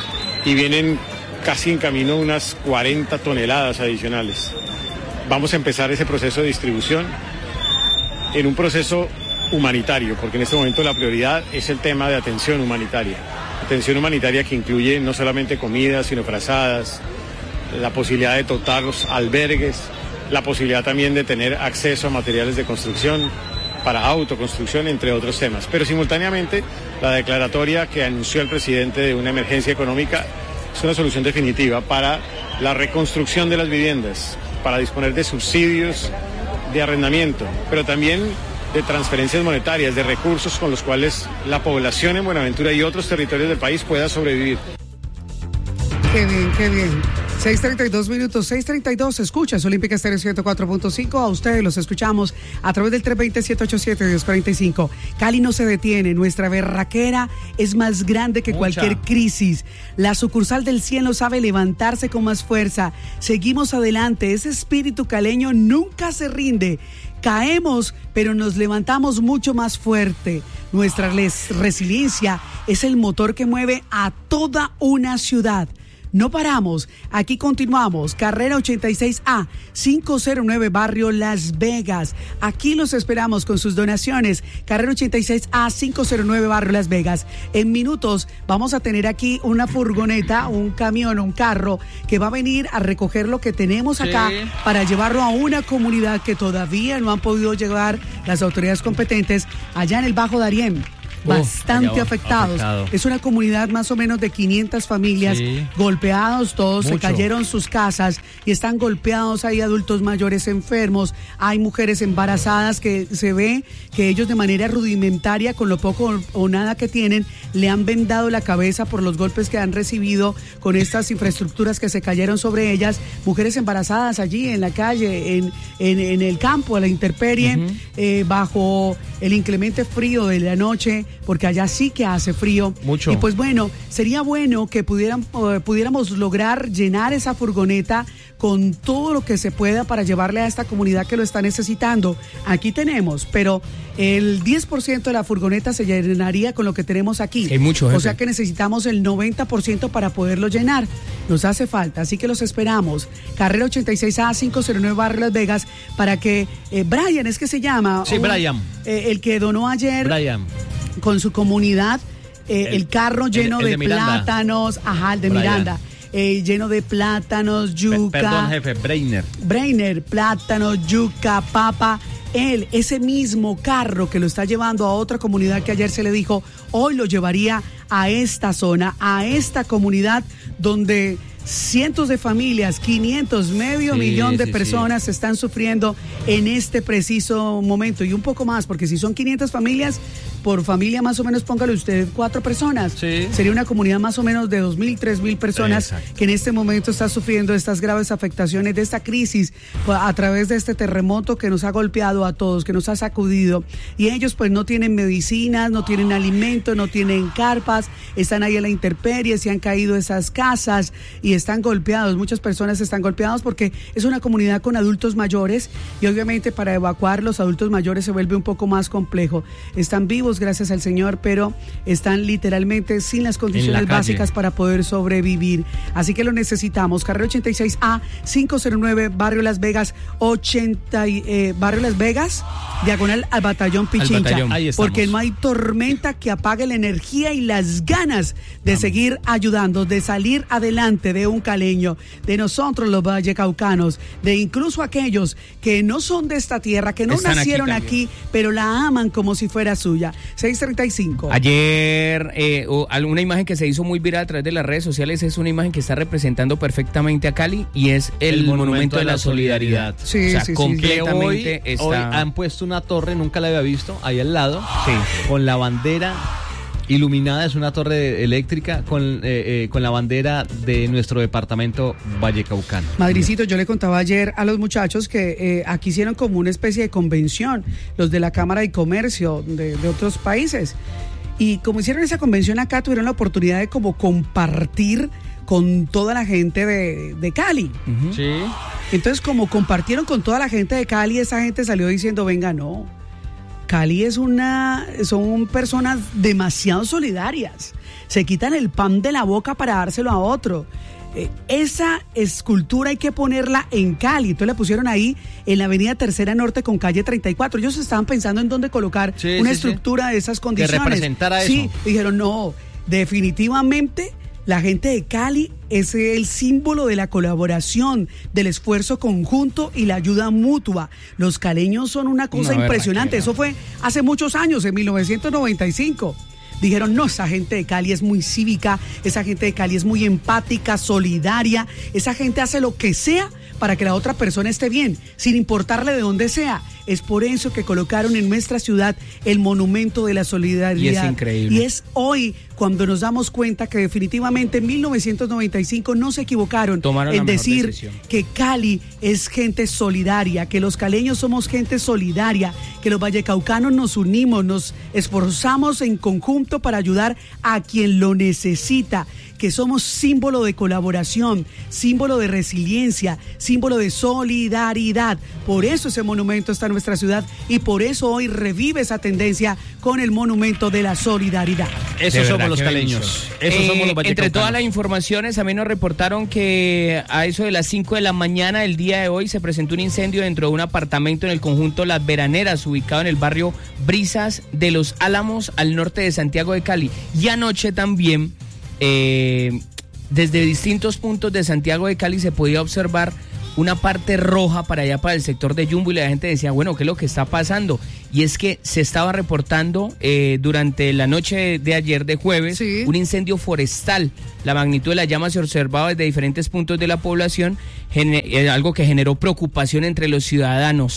y vienen casi en camino unas cuarenta toneladas adicionales. Vamos a empezar ese proceso de distribución en un proceso humanitario, porque en este momento la prioridad es el tema de atención humanitaria. Atención humanitaria que incluye no solamente comida, sino frazadas, la posibilidad de dotar los albergues, la posibilidad también de tener acceso a materiales de construcción para autoconstrucción, entre otros temas. Pero simultáneamente, la declaratoria que anunció el presidente de una emergencia económica es una solución definitiva para la reconstrucción de las viviendas, para disponer de subsidios de arrendamiento, pero también de transferencias monetarias, de recursos con los cuales la población en Buenaventura y otros territorios del país pueda sobrevivir. Qué bien, qué bien. seis treinta y dos minutos, seis treinta y dos, escuchas Olímpica Estéreo ciento cuatro punto cinco, a ustedes los escuchamos a través del tres dos cero, siete ocho siete, dos cuatro cinco. Cali no se detiene, nuestra berraquera es más grande que Mucha. cualquier crisis. La sucursal del cielo sabe levantarse con más fuerza. Seguimos adelante, ese espíritu caleño nunca se rinde. Caemos, pero nos levantamos mucho más fuerte. Nuestra res- resiliencia es el motor que mueve a toda una ciudad. No paramos, aquí continuamos, carrera ochenta y seis A, quinientos nueve, barrio Las Vegas. Aquí los esperamos con sus donaciones, carrera ochenta y seis A, quinientos nueve, barrio Las Vegas. En minutos vamos a tener aquí una furgoneta, un camión, un carro, que va a venir a recoger lo que tenemos acá sí. para llevarlo a una comunidad que todavía no han podido llevar las autoridades competentes allá en el Bajo Darién. Bastante afectados. Afectado. Es una comunidad más o menos de quinientas familias sí. golpeados, todos Mucho. se cayeron sus casas y están golpeados. Hay adultos mayores enfermos, hay mujeres embarazadas que se ve que ellos de manera rudimentaria, con lo poco o nada que tienen, le han vendado la cabeza por los golpes que han recibido con estas infraestructuras que se cayeron sobre ellas. Mujeres embarazadas allí en la calle, en, en, en el campo, a la intemperie, uh-huh. eh, bajo el inclemente frío de la noche, porque allá sí que hace frío. Mucho. Y pues bueno, sería bueno que pudieran, uh, pudiéramos lograr llenar esa furgoneta con todo lo que se pueda para llevarle a esta comunidad que lo está necesitando. Aquí tenemos, pero el diez por ciento de la furgoneta se llenaría con lo que tenemos aquí. Hay mucho, jefe. O sea que necesitamos el noventa por ciento para poderlo llenar. Nos hace falta, así que los esperamos. Carrera ochenta y seis A quinientos nueve Barrio Las Vegas, para que eh, Brian, es que se llama. Sí, un, Brian. Eh, el que donó ayer Brian. con su comunidad eh, el, el carro lleno el, el de, de plátanos, ajá, el de Brian. Miranda. Eh, lleno de plátanos, yuca. Perdón, jefe, Breiner. Breiner, plátanos, yuca, papa. Él, ese mismo carro que lo está llevando a otra comunidad que ayer se le dijo, hoy lo llevaría a esta zona, a esta comunidad donde cientos de familias, quinientos, medio sí, millón de sí, personas sí. están sufriendo en este preciso momento, y un poco más, porque si son quinientas familias, por familia más o menos póngale usted cuatro personas. Sí. Sería una comunidad más o menos de dos mil, tres mil personas. Exacto. Que en este momento está sufriendo estas graves afectaciones de esta crisis a través de este terremoto que nos ha golpeado a todos, que nos ha sacudido. Y ellos pues no tienen medicinas, no tienen alimento, no tienen carpas, están ahí en la intemperie, se han caído esas casas y están golpeados. Muchas personas están golpeadas porque es una comunidad con adultos mayores y obviamente para evacuar los adultos mayores se vuelve un poco más complejo. Están vivos, gracias al Señor, pero están literalmente sin las condiciones básicas para poder sobrevivir. Así que lo necesitamos. Carrera ochenta y seis A quinientos nueve, Barrio Las Vegas, ochenta, eh, Barrio Las Vegas, diagonal al Batallón Pichincha. Al batallón. Ahí estamos. Porque no hay tormenta que apague la energía y las ganas de Vamos. seguir ayudando, de salir adelante de un caleño, de nosotros los vallecaucanos, de incluso aquellos que no son de esta tierra, que no Están nacieron aquí, aquí, pero la aman como si fuera suya. seis treinta y cinco. Ayer, eh, una imagen que se hizo muy viral a través de las redes sociales es una imagen que está representando perfectamente a Cali y es el, el monumento, monumento de la solidaridad. Sí, o sea, sí, completamente sí. Hoy, está... hoy han puesto una torre, nunca la había visto, ahí al lado, sí. con la bandera iluminada, es una torre eléctrica con, eh, eh, con la bandera de nuestro departamento vallecaucano. Madricito, yo le contaba ayer a los muchachos que eh, aquí hicieron como una especie de convención, los de la Cámara de Comercio de, de otros países, y como hicieron esa convención acá, tuvieron la oportunidad de como compartir con toda la gente de, de Cali. Uh-huh. Sí. Entonces, como compartieron con toda la gente de Cali, esa gente salió diciendo, venga, no, Cali es una, son personas demasiado solidarias, se quitan el pan de la boca para dárselo a otro. Eh, esa escultura hay que ponerla en Cali, entonces la pusieron ahí en la avenida Tercera Norte con calle treinta y cuatro. Ellos estaban pensando en dónde colocar sí, una sí, estructura sí. de esas condiciones. Que representara eso. Sí, dijeron no, definitivamente la gente de Cali es el símbolo de la colaboración, del esfuerzo conjunto y la ayuda mutua. Los caleños son una cosa una impresionante. Eso fue hace muchos años, en mil novecientos noventa y cinco. Dijeron, no, esa gente de Cali es muy cívica, esa gente de Cali es muy empática, solidaria, esa gente hace lo que sea para que la otra persona esté bien, sin importarle de dónde sea. Es por eso que colocaron en nuestra ciudad el monumento de la solidaridad. Y es increíble. Y es hoy cuando nos damos cuenta que definitivamente en mil novecientos noventa y cinco no se equivocaron Tomaron en decir decisión. que Cali es gente solidaria, que los caleños somos gente solidaria, que los vallecaucanos nos unimos, nos esforzamos en conjunto para ayudar a quien lo necesita, que somos símbolo de colaboración, símbolo de resiliencia, símbolo de solidaridad. Por eso ese monumento está en nuestra ciudad y por eso hoy revive esa tendencia con el monumento de la solidaridad. Eso somos los caleños. Eso eh, somos los vallecaucanos. Entre todas las informaciones, a mí nos reportaron que a eso de las cinco de la mañana del día de hoy se presentó un incendio dentro de un apartamento en el conjunto Las Veraneras, ubicado en el barrio Brisas de los Álamos, al norte de Santiago de Cali. Y anoche también, eh, desde distintos puntos de Santiago de Cali se podía observar una parte roja para allá, para el sector de Jumbo, y la gente decía, bueno, ¿qué es lo que está pasando? Y es que se estaba reportando eh, durante la noche de, de ayer, de jueves, sí. un incendio forestal. La magnitud de la llama se observaba desde diferentes puntos de la población, gener- algo que generó preocupación entre los ciudadanos.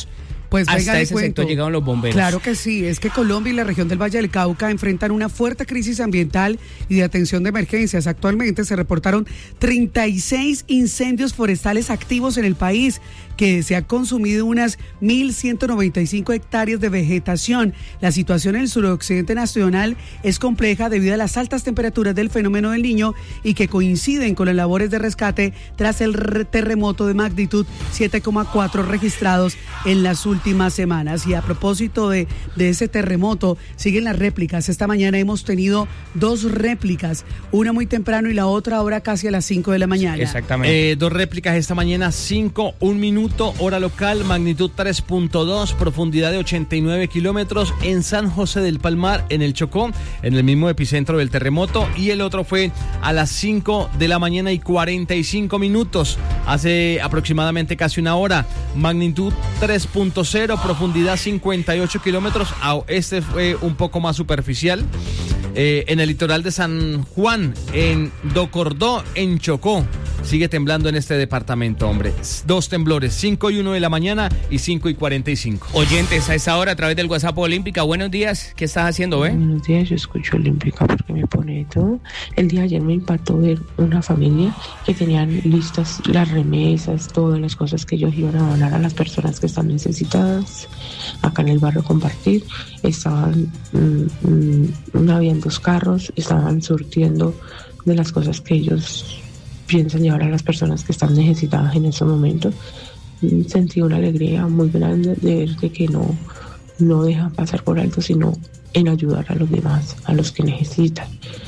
Pues hasta venga, le ese cuento. sector llegaron los bomberos. Claro que sí, es que Colombia y la región del Valle del Cauca enfrentan una fuerte crisis ambiental y de atención de emergencias. Actualmente se reportaron treinta y seis incendios forestales activos en el país, que se ha consumido unas mil ciento noventa y cinco hectáreas de vegetación. La situación en el suroccidente nacional es compleja debido a las altas temperaturas del fenómeno del Niño y que coinciden con las labores de rescate tras el terremoto de magnitud siete coma cuatro registrados en las últimas semanas. Y a propósito de, de ese terremoto, siguen las réplicas. Esta mañana hemos tenido dos réplicas, una muy temprano y la otra ahora casi a las cinco de la mañana. Exactamente. Eh, dos réplicas esta mañana, cinco, un minuto, hora local, magnitud tres punto dos, profundidad de ochenta y nueve kilómetros en San José del Palmar, en el Chocó, en el mismo epicentro del terremoto, y el otro fue a las cinco de la mañana y cuarenta y cinco minutos, hace aproximadamente casi una hora, magnitud tres punto cero, profundidad cincuenta y ocho kilómetros, este fue un poco más superficial, eh, en el litoral de San Juan, en Docordó, en Chocó. Sigue temblando en este departamento, hombre. Dos temblores, cinco y uno de la mañana y cinco y cuarenta y cinco. Oyentes, a esta hora a través del WhatsApp Olímpica, buenos días, ¿qué estás haciendo, eh? Buenos días, yo escucho Olímpica porque me pone de todo. El día de ayer me impactó ver una familia que tenían listas las remesas, todas las cosas que ellos iban a donar a las personas que están necesitadas. Acá en el barrio Compartir estaban, mmm, mmm, habían dos carros, estaban surtiendo de las cosas que ellos piensan llevar a las personas que están necesitadas en ese momento. Sentí una alegría muy grande de ver de que no, no dejan pasar por alto, sino en ayudar a los demás, a los que necesitan.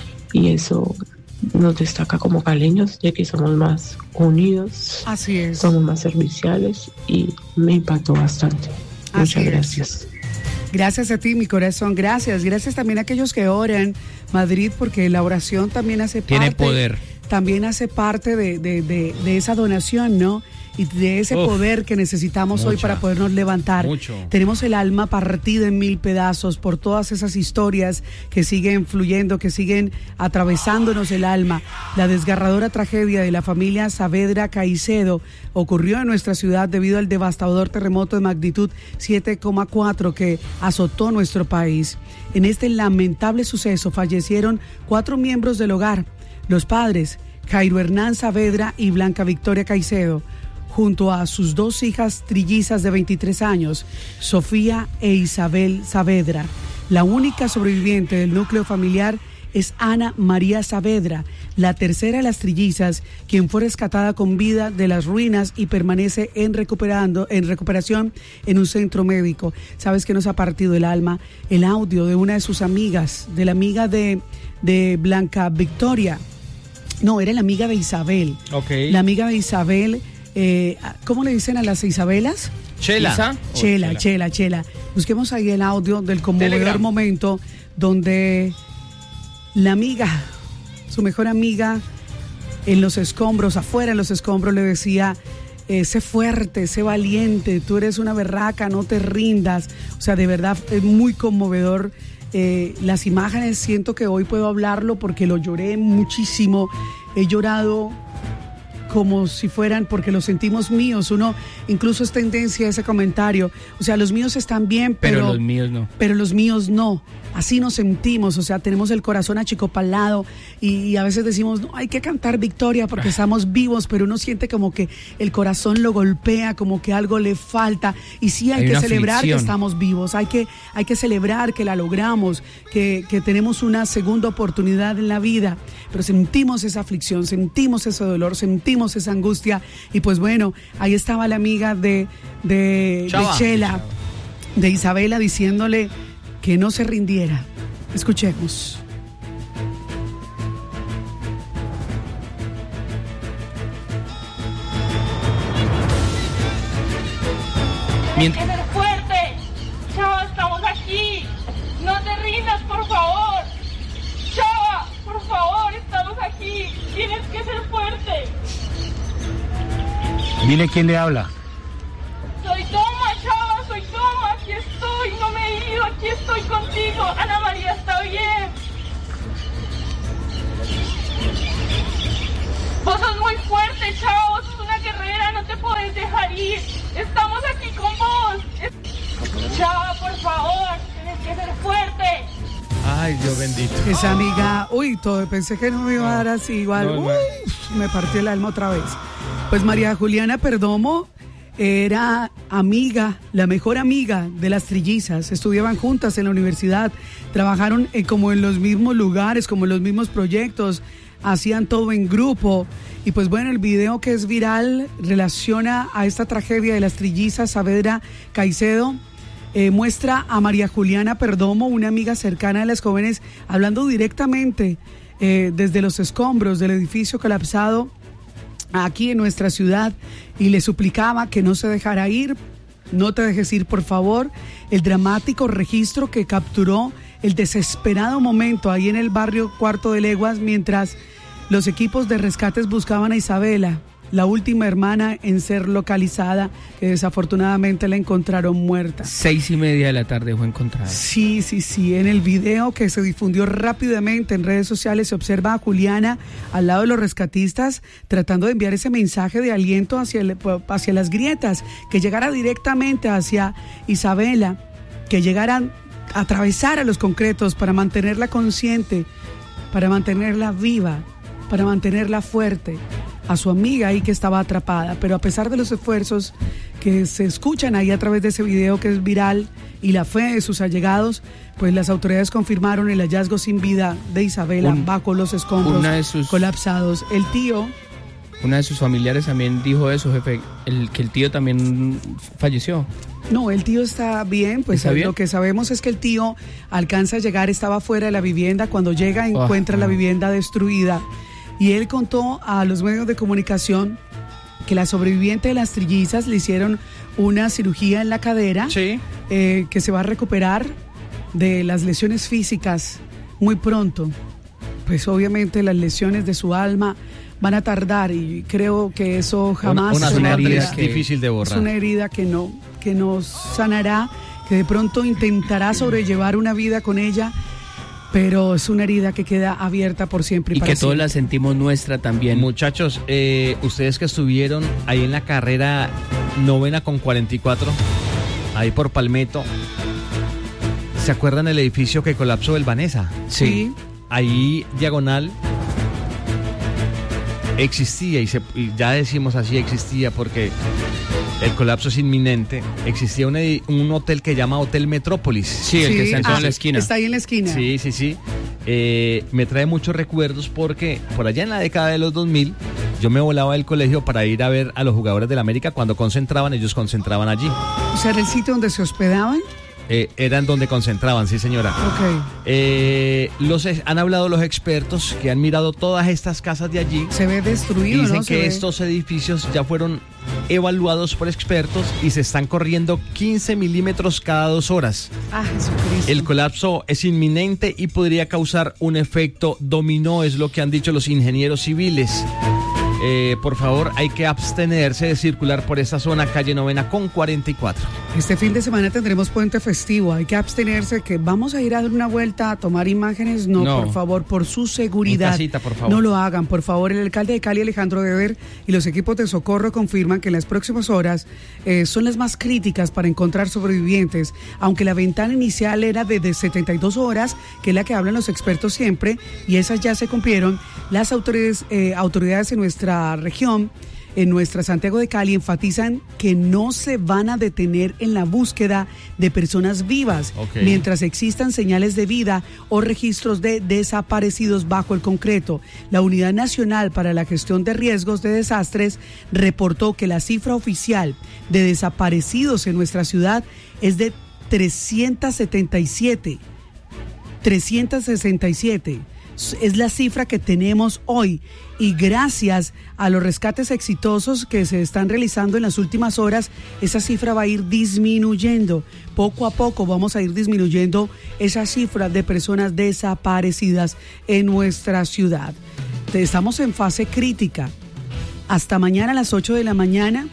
Y eso nos destaca como caleños, de que somos más unidos, así es, somos más serviciales, y me impactó bastante. Muchas así gracias. Es. Gracias a ti, mi corazón, gracias. Gracias también a aquellos que oran, Madrid, porque la oración también hace parte. Tiene poder. También hace parte de, de, de, de esa donación, ¿no? Y de ese Uf, poder que necesitamos mucha, hoy para podernos levantar. Mucho. Tenemos el alma partida en mil pedazos por todas esas historias que siguen fluyendo, que siguen atravesándonos el alma. La desgarradora tragedia de la familia Saavedra Caicedo ocurrió en nuestra ciudad debido al devastador terremoto de magnitud siete coma cuatro que azotó nuestro país. En este lamentable suceso fallecieron cuatro miembros del hogar. Los padres, Jairo Hernán Saavedra y Blanca Victoria Caicedo, junto a sus dos hijas trillizas de veintitrés años, Sofía e Isabel Saavedra. La única sobreviviente del núcleo familiar es Ana María Saavedra, la tercera de las trillizas, quien fue rescatada con vida de las ruinas y permanece en, recuperando, en recuperación en un centro médico. ¿Sabes qué nos ha partido el alma? El audio de una de sus amigas, de la amiga de, de Blanca Victoria. No, era la amiga de Isabel. Okay. La amiga de Isabel, eh, ¿cómo le dicen a las Isabelas? Chela. Chela, oh, Chela, Chela, Chela. Busquemos ahí el audio del conmovedor Telegram. Momento donde la amiga, su mejor amiga, en los escombros, afuera en los escombros, le decía, eh, sé fuerte, sé valiente, tú eres una berraca, no te rindas. O sea, de verdad, es muy conmovedor. Eh, las imágenes, siento que hoy puedo hablarlo porque lo lloré muchísimo. He llorado como si fueran, porque los sentimos míos. Uno incluso es tendencia a ese comentario. O sea, los míos están bien, pero, pero los míos no. Pero los míos no. Así nos sentimos, o sea, tenemos el corazón achicopalado y, y a veces decimos, no, hay que cantar victoria porque estamos vivos, pero uno siente como que el corazón lo golpea, como que algo le falta. Y sí hay, hay que celebrar aflicción. Que estamos vivos, hay que, hay que celebrar que la logramos, que, que tenemos una segunda oportunidad en la vida, pero sentimos esa aflicción, sentimos ese dolor, sentimos esa angustia. Y pues bueno, ahí estaba la amiga de, de, de Chela, de Isabela, diciéndole que no se rindiera. Escuchemos. Tienes que ser fuerte. Chava, estamos aquí. No te rindas, por favor. Chava, por favor, estamos aquí. Tienes que ser fuerte. Dile quién le habla. Soy Toma, Chava, soy Toma. Aquí estoy, no me he ido, aquí estoy contigo. Ana María está bien. Vos sos muy fuerte, Chava, vos sos una guerrera, no te podés dejar ir. Estamos aquí con vos. Chava, por favor, tienes que ser fuerte. Ay, Dios bendito. Esa amiga, uy, todo, pensé que no me iba a dar así igual. No, no. Uy, me partió el alma otra vez. Pues María Juliana Perdomo era amiga, la mejor amiga de las trillizas. Estudiaban juntas en la universidad, trabajaron eh, como en los mismos lugares, como en los mismos proyectos, hacían todo en grupo. Y pues bueno, el video que es viral relaciona a esta tragedia de las trillizas. Saavedra Caicedo eh, muestra a María Juliana Perdomo, una amiga cercana de las jóvenes, hablando directamente eh, desde los escombros del edificio colapsado aquí en nuestra ciudad, y le suplicaba que no se dejara ir. No te dejes ir, por favor. El dramático registro que capturó el desesperado momento ahí en el barrio Cuarto de Leguas, mientras los equipos de rescates buscaban a Isabela, la última hermana en ser localizada, que desafortunadamente la encontraron muerta. Seis y media de la tarde fue encontrada. Sí, sí, sí. En el video que se difundió rápidamente en redes sociales se observa a Juliana al lado de los rescatistas tratando de enviar ese mensaje de aliento hacia, el, hacia las grietas, que llegara directamente hacia Isabela, que llegaran a atravesar a los concretos para mantenerla consciente, para mantenerla viva, para mantenerla fuerte, a su amiga ahí que estaba atrapada. Pero a pesar de los esfuerzos que se escuchan ahí a través de ese video que es viral y la fe de sus allegados, pues las autoridades confirmaron el hallazgo sin vida de Isabela Un, bajo los escombros una de sus, colapsados. El tío... Una de sus familiares también dijo eso, jefe, el, que el tío también falleció. No, el tío está bien, pues ¿Está bien? Lo que sabemos es que el tío alcanza a llegar, estaba fuera de la vivienda, cuando llega encuentra oh, la vivienda destruida. Y él contó a los medios de comunicación que la sobreviviente de las trillizas le hicieron una cirugía en la cadera, sí. eh, que se va a recuperar de las lesiones físicas muy pronto. Pues obviamente las lesiones de su alma van a tardar, y creo que eso jamás... Una, una herida que, difícil de borrar. Es una herida que no, que no sanará, que de pronto intentará sobrellevar una vida con ella, pero es una herida que queda abierta por siempre y, y para que siempre. todos la sentimos nuestra también. Muchachos, eh, ustedes que estuvieron ahí en la carrera novena con cuarenta y cuatro, ahí por Palmetto, ¿se acuerdan del edificio que colapsó el Vanessa? Sí. Ahí diagonal existía, y, se, y ya decimos así, existía porque el colapso es inminente. Existía un, un hotel que llama Hotel Metrópolis. Sí, el sí, que está ah, en la esquina. Está ahí en la esquina. Sí, sí, sí. Eh, me trae muchos recuerdos porque por allá en la década de los dos mil yo me volaba del colegio para ir a ver a los jugadores del América. Cuando concentraban, ellos concentraban allí. O sea, ¿era el sitio donde se hospedaban? Eh, eran donde concentraban, sí, señora. Ok. Eh, los, han hablado los expertos que han mirado todas estas casas de allí. Se ve destruido, y dicen ¿no? que Se estos ve... edificios ya fueron evaluados por expertos y se están corriendo quince milímetros cada dos horas. Ah, Jesucristo. El colapso es inminente y podría causar un efecto dominó, es lo que han dicho los ingenieros civiles. Eh, por favor, hay que abstenerse de circular por esta zona, calle Novena con cuarenta y cuatro. Este fin de semana tendremos puente festivo, hay que abstenerse, que vamos a ir a dar una vuelta a tomar imágenes, no, no. por favor, por su seguridad. En casita, por favor. No lo hagan, por favor. El alcalde de Cali, Alejandro Dever, y los equipos de socorro confirman que en las próximas horas eh, son las más críticas para encontrar sobrevivientes, aunque la ventana inicial era de, de setenta y dos horas, que es la que hablan los expertos siempre, y esas ya se cumplieron. Las autoridades, eh, autoridades en nuestra región, en nuestra Santiago de Cali, enfatizan que no se van a detener en la búsqueda de personas vivas, okay, mientras existan señales de vida o registros de desaparecidos bajo el concreto. La Unidad Nacional para la Gestión de Riesgos de Desastres reportó que la cifra oficial de desaparecidos en nuestra ciudad es de trescientos setenta y siete. trescientos sesenta y siete. Es la cifra que tenemos hoy, y gracias a los rescates exitosos que se están realizando en las últimas horas, esa cifra va a ir disminuyendo. Poco a poco vamos a ir disminuyendo esa cifra de personas desaparecidas en nuestra ciudad. Estamos en fase crítica. Hasta mañana a las ocho de la mañana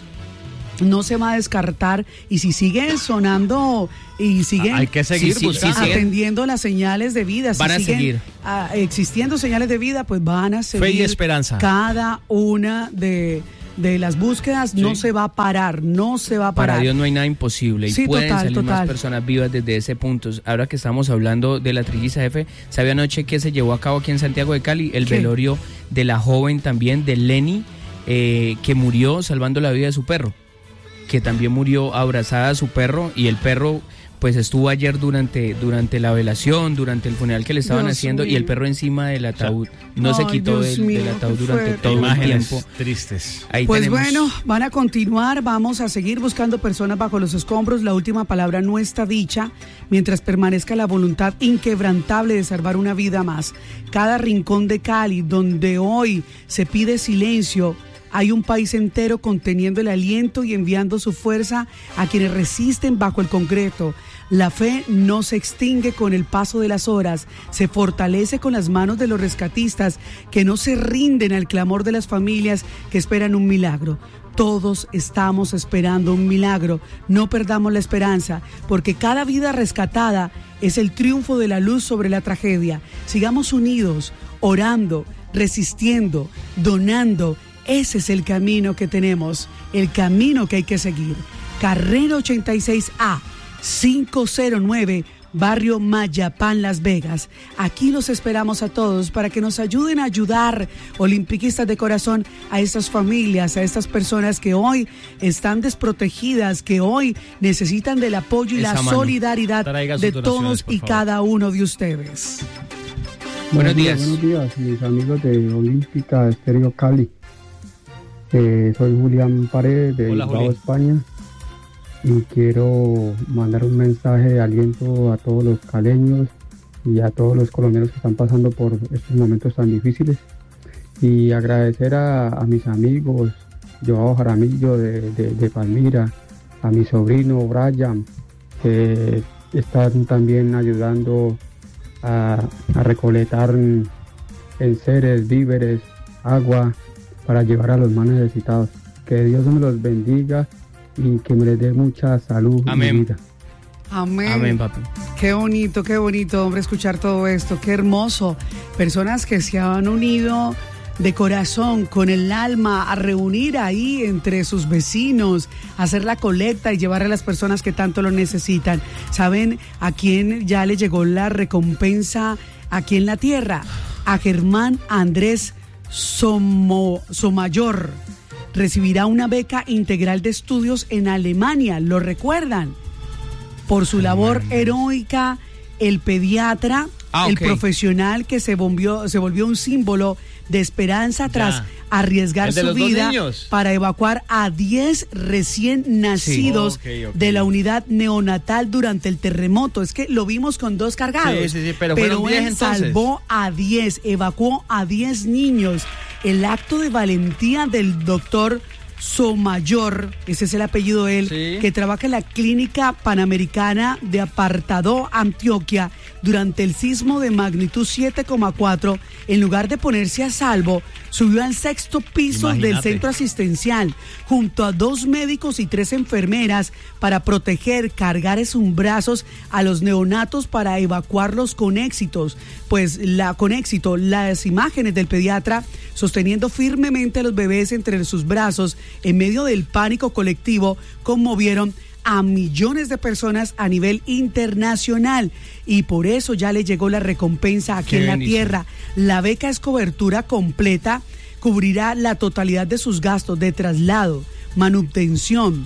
no se va a descartar, y si siguen sonando y siguen, hay que seguir si, buscando, si, atendiendo las señales de vida, van si a siguen seguir a, existiendo señales de vida, pues van a seguir fe y esperanza. Cada una de de las búsquedas sí. no se va a parar, no se va a parar. Para Dios no hay nada imposible y sí, pueden total, salir total. más personas vivas desde ese punto. Ahora que estamos hablando de la trilliza F, ¿sabe anoche que se llevó a cabo aquí en Santiago de Cali? El ¿Qué? velorio de la joven también, de Lenny, eh, que murió salvando la vida de su perro, que también murió abrazada a su perro, y el perro pues estuvo ayer durante durante la velación, durante el funeral que le estaban Dios haciendo mío. y el perro encima del ataúd, no Ay, se quitó Dios del, mío, del ataúd qué durante fuerte. todo Imágenes el tiempo. tristes. Ahí Pues tenemos... bueno, van a continuar, vamos a seguir buscando personas bajo los escombros. La última palabra no está dicha mientras permanezca la voluntad inquebrantable de salvar una vida más. Cada rincón de Cali donde hoy se pide silencio, hay un país entero conteniendo el aliento y enviando su fuerza a quienes resisten bajo el concreto. La fe no se extingue con el paso de las horas, se fortalece con las manos de los rescatistas que no se rinden al clamor de las familias que esperan un milagro. Todos estamos esperando un milagro, no perdamos la esperanza, porque cada vida rescatada es el triunfo de la luz sobre la tragedia. Sigamos unidos, orando, resistiendo, donando. Ese es el camino que tenemos, el camino que hay que seguir. Carrera ochenta y seis A, quinientos nueve, Barrio Mayapán, Las Vegas. Aquí los esperamos a todos para que nos ayuden a ayudar, olimpiquistas de corazón, a estas familias, a estas personas que hoy están desprotegidas, que hoy necesitan del apoyo y Esa la mano. solidaridad Traiga sus de donaciones, todos por y favor. cada uno de ustedes. Buenos días. Buenos días, mis amigos de Olímpica Estéreo Cali. Eh, soy Julián Paredes de Hola, Bilbao, Juli. España, y quiero mandar un mensaje de aliento a todos los caleños y a todos los colombianos que están pasando por estos momentos tan difíciles, y agradecer a, a mis amigos Joao Jaramillo de, de, de Palmira, a mi sobrino Brian, que están también ayudando a, a recolectar enseres, víveres, agua para llevar a los más necesitados. Que Dios me los bendiga y que me les dé mucha salud Amén. y vida. Amén. Amén, papi. Qué bonito, qué bonito, hombre, escuchar todo esto. Qué hermoso. Personas que se han unido de corazón, con el alma, a reunir ahí entre sus vecinos, a hacer la colecta y llevar a las personas que tanto lo necesitan. ¿Saben a quién ya le llegó la recompensa aquí en la tierra? A Germán Andrés Somo, Somayor. Recibirá una beca integral de estudios en Alemania, ¿lo recuerdan? Por su labor heroica, el pediatra, Ah, el ok. profesional que se volvió, se volvió un símbolo de esperanza tras Ya. arriesgar ¿El de su los dos vida niños? para evacuar a diez recién nacidos Ok, ok. de la unidad neonatal durante el terremoto. Es que lo vimos con dos cargados. Sí, sí, sí, pero fueron diez él entonces. salvó a diez, evacuó a diez niños. El acto de valentía del doctor Somayor, ese es el apellido de él, Sí. que trabaja en la Clínica Panamericana de Apartadó, Antioquia, durante el sismo de magnitud siete coma cuatro, en lugar de ponerse a salvo, subió al sexto piso del Imagínate. centro asistencial, junto a dos médicos y tres enfermeras, para proteger, cargar en sus brazos a los neonatos para evacuarlos con éxitos. Pues la, con éxito, las imágenes del pediatra sosteniendo firmemente a los bebés entre sus brazos en medio del pánico colectivo conmovieron a millones de personas a nivel internacional, y por eso ya le llegó la recompensa aquí Qué en la bendición. tierra. La beca es cobertura completa, cubrirá la totalidad de sus gastos de traslado, manutención,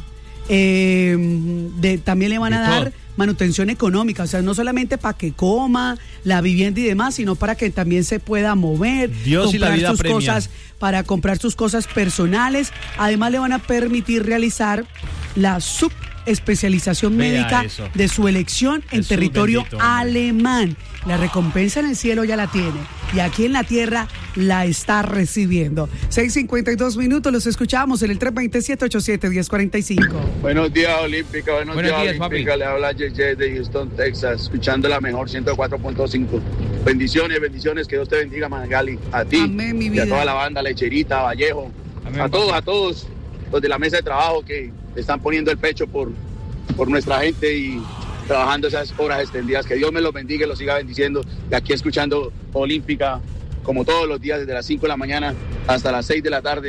eh, de, también le van De a dar todo. manutención económica, o sea, no solamente para que coma, la vivienda y demás, sino para que también se pueda mover, Dios y la comprar vida sus premia. cosas, para comprar sus cosas personales. Además le van a permitir realizar la subespecialización Vea médica eso. de su elección en Jesús territorio bendito, hombre. alemán. La recompensa en el cielo ya la tiene y aquí en la tierra la está recibiendo. seis cincuenta y dos minutos, los escuchamos en el tres dos siete, ocho siete, uno cero cuatro cinco. Buenos días, Olímpica. Buenos, Buenos días, días, papi. Olímpica. Le habla J J de Houston, Texas, escuchando la mejor ciento cuatro punto cinco. Bendiciones, bendiciones. Que Dios te bendiga, Magali. A ti Amén, mi y vida. a toda la banda, Lecherita, Vallejo. Amén, a todos, papi. a todos los de la mesa de trabajo que están poniendo el pecho por, por nuestra gente y trabajando esas horas extendidas. Que Dios me los bendiga y los siga bendiciendo. Y aquí escuchando Olímpica, como todos los días, desde las cinco de la mañana hasta las seis de la tarde,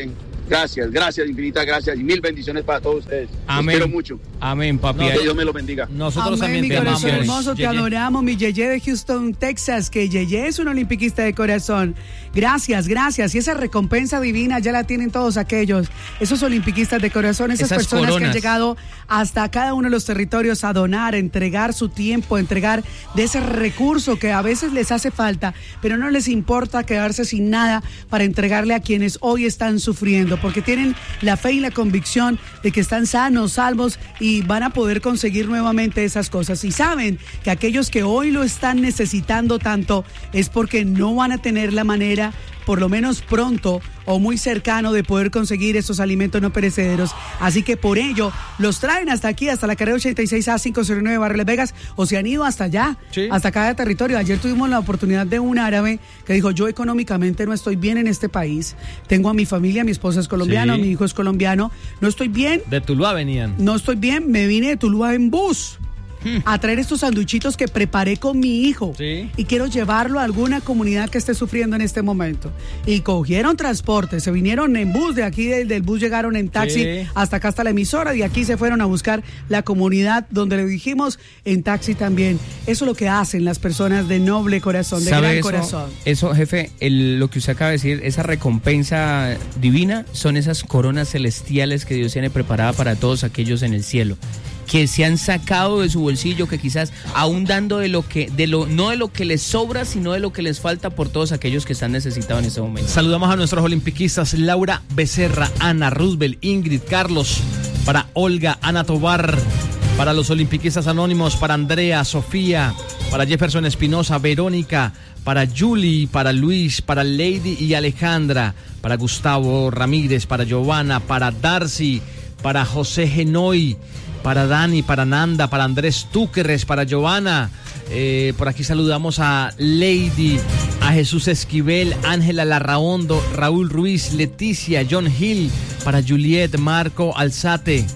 Gracias, gracias, infinitas gracias y mil bendiciones para todos ustedes. Amén. Los quiero mucho. Amén, papi. No, que Dios me los bendiga. Nosotros Amén, también mi te corazón amamos. hermoso, te Yeye. adoramos, mi Yeye de Houston, Texas, que Yeye es un olimpiquista de corazón. Gracias, gracias. Y esa recompensa divina ya la tienen todos aquellos, esos olimpiquistas de corazón, esas, Esas personas coronas. que han llegado hasta cada uno de los territorios a donar, a entregar su tiempo, a entregar de ese recurso que a veces les hace falta, pero no les importa quedarse sin nada para entregarle a quienes hoy están sufriendo, porque tienen la fe y la convicción de que están sanos, salvos y van a poder conseguir nuevamente esas cosas. Y saben que aquellos que hoy lo están necesitando tanto es porque no van a tener la manera, por lo menos pronto o muy cercano, de poder conseguir esos alimentos no perecederos. Así que por ello los traen hasta aquí, hasta la carrera ochenta y seis A quinientos nueve Barrio Las Vegas, o se han ido hasta allá, Sí. hasta cada territorio. Ayer tuvimos la oportunidad de un árabe que dijo: yo económicamente no estoy bien en este país, tengo a mi familia, mi esposa es colombiana, Sí. mi hijo es colombiano, no estoy bien, De Tuluá venían. no estoy bien, me vine de Tuluá en bus a traer estos sanduchitos que preparé con mi hijo, Sí. y quiero llevarlo a alguna comunidad que esté sufriendo en este momento. Y cogieron transporte, se vinieron en bus, de aquí del, del bus llegaron en taxi Sí. hasta acá, hasta la emisora, y aquí se fueron a buscar la comunidad donde le dijimos en taxi también. Eso es lo que hacen las personas de noble corazón, de ¿Sabe gran eso, corazón. Eso, jefe, el- lo que usted acaba de decir, esa recompensa divina, son esas coronas celestiales que Dios tiene preparada para todos aquellos en el cielo, que se han sacado de su bolsillo, que quizás aún dando de lo que, de lo, no de lo que les sobra, sino de lo que les falta por todos aquellos que están necesitados en este momento. Saludamos a nuestros olimpiquistas: Laura Becerra, Ana, Roosevelt, Ingrid, Carlos, para Olga, Ana Tobar, para los olimpiquistas anónimos, para Andrea, Sofía, para Jefferson Espinosa, Verónica, para Julie, para Luis, para Lady y Alejandra, para Gustavo Ramírez, para Giovanna, para Darcy, para José Genoy, para Dani, para Nanda, para Andrés Túqueres, para Giovanna. Eh, por aquí saludamos a Lady, a Jesús Esquivel, Ángela Larraondo, Raúl Ruiz, Leticia, John Hill, para Juliet, Marco Alzate.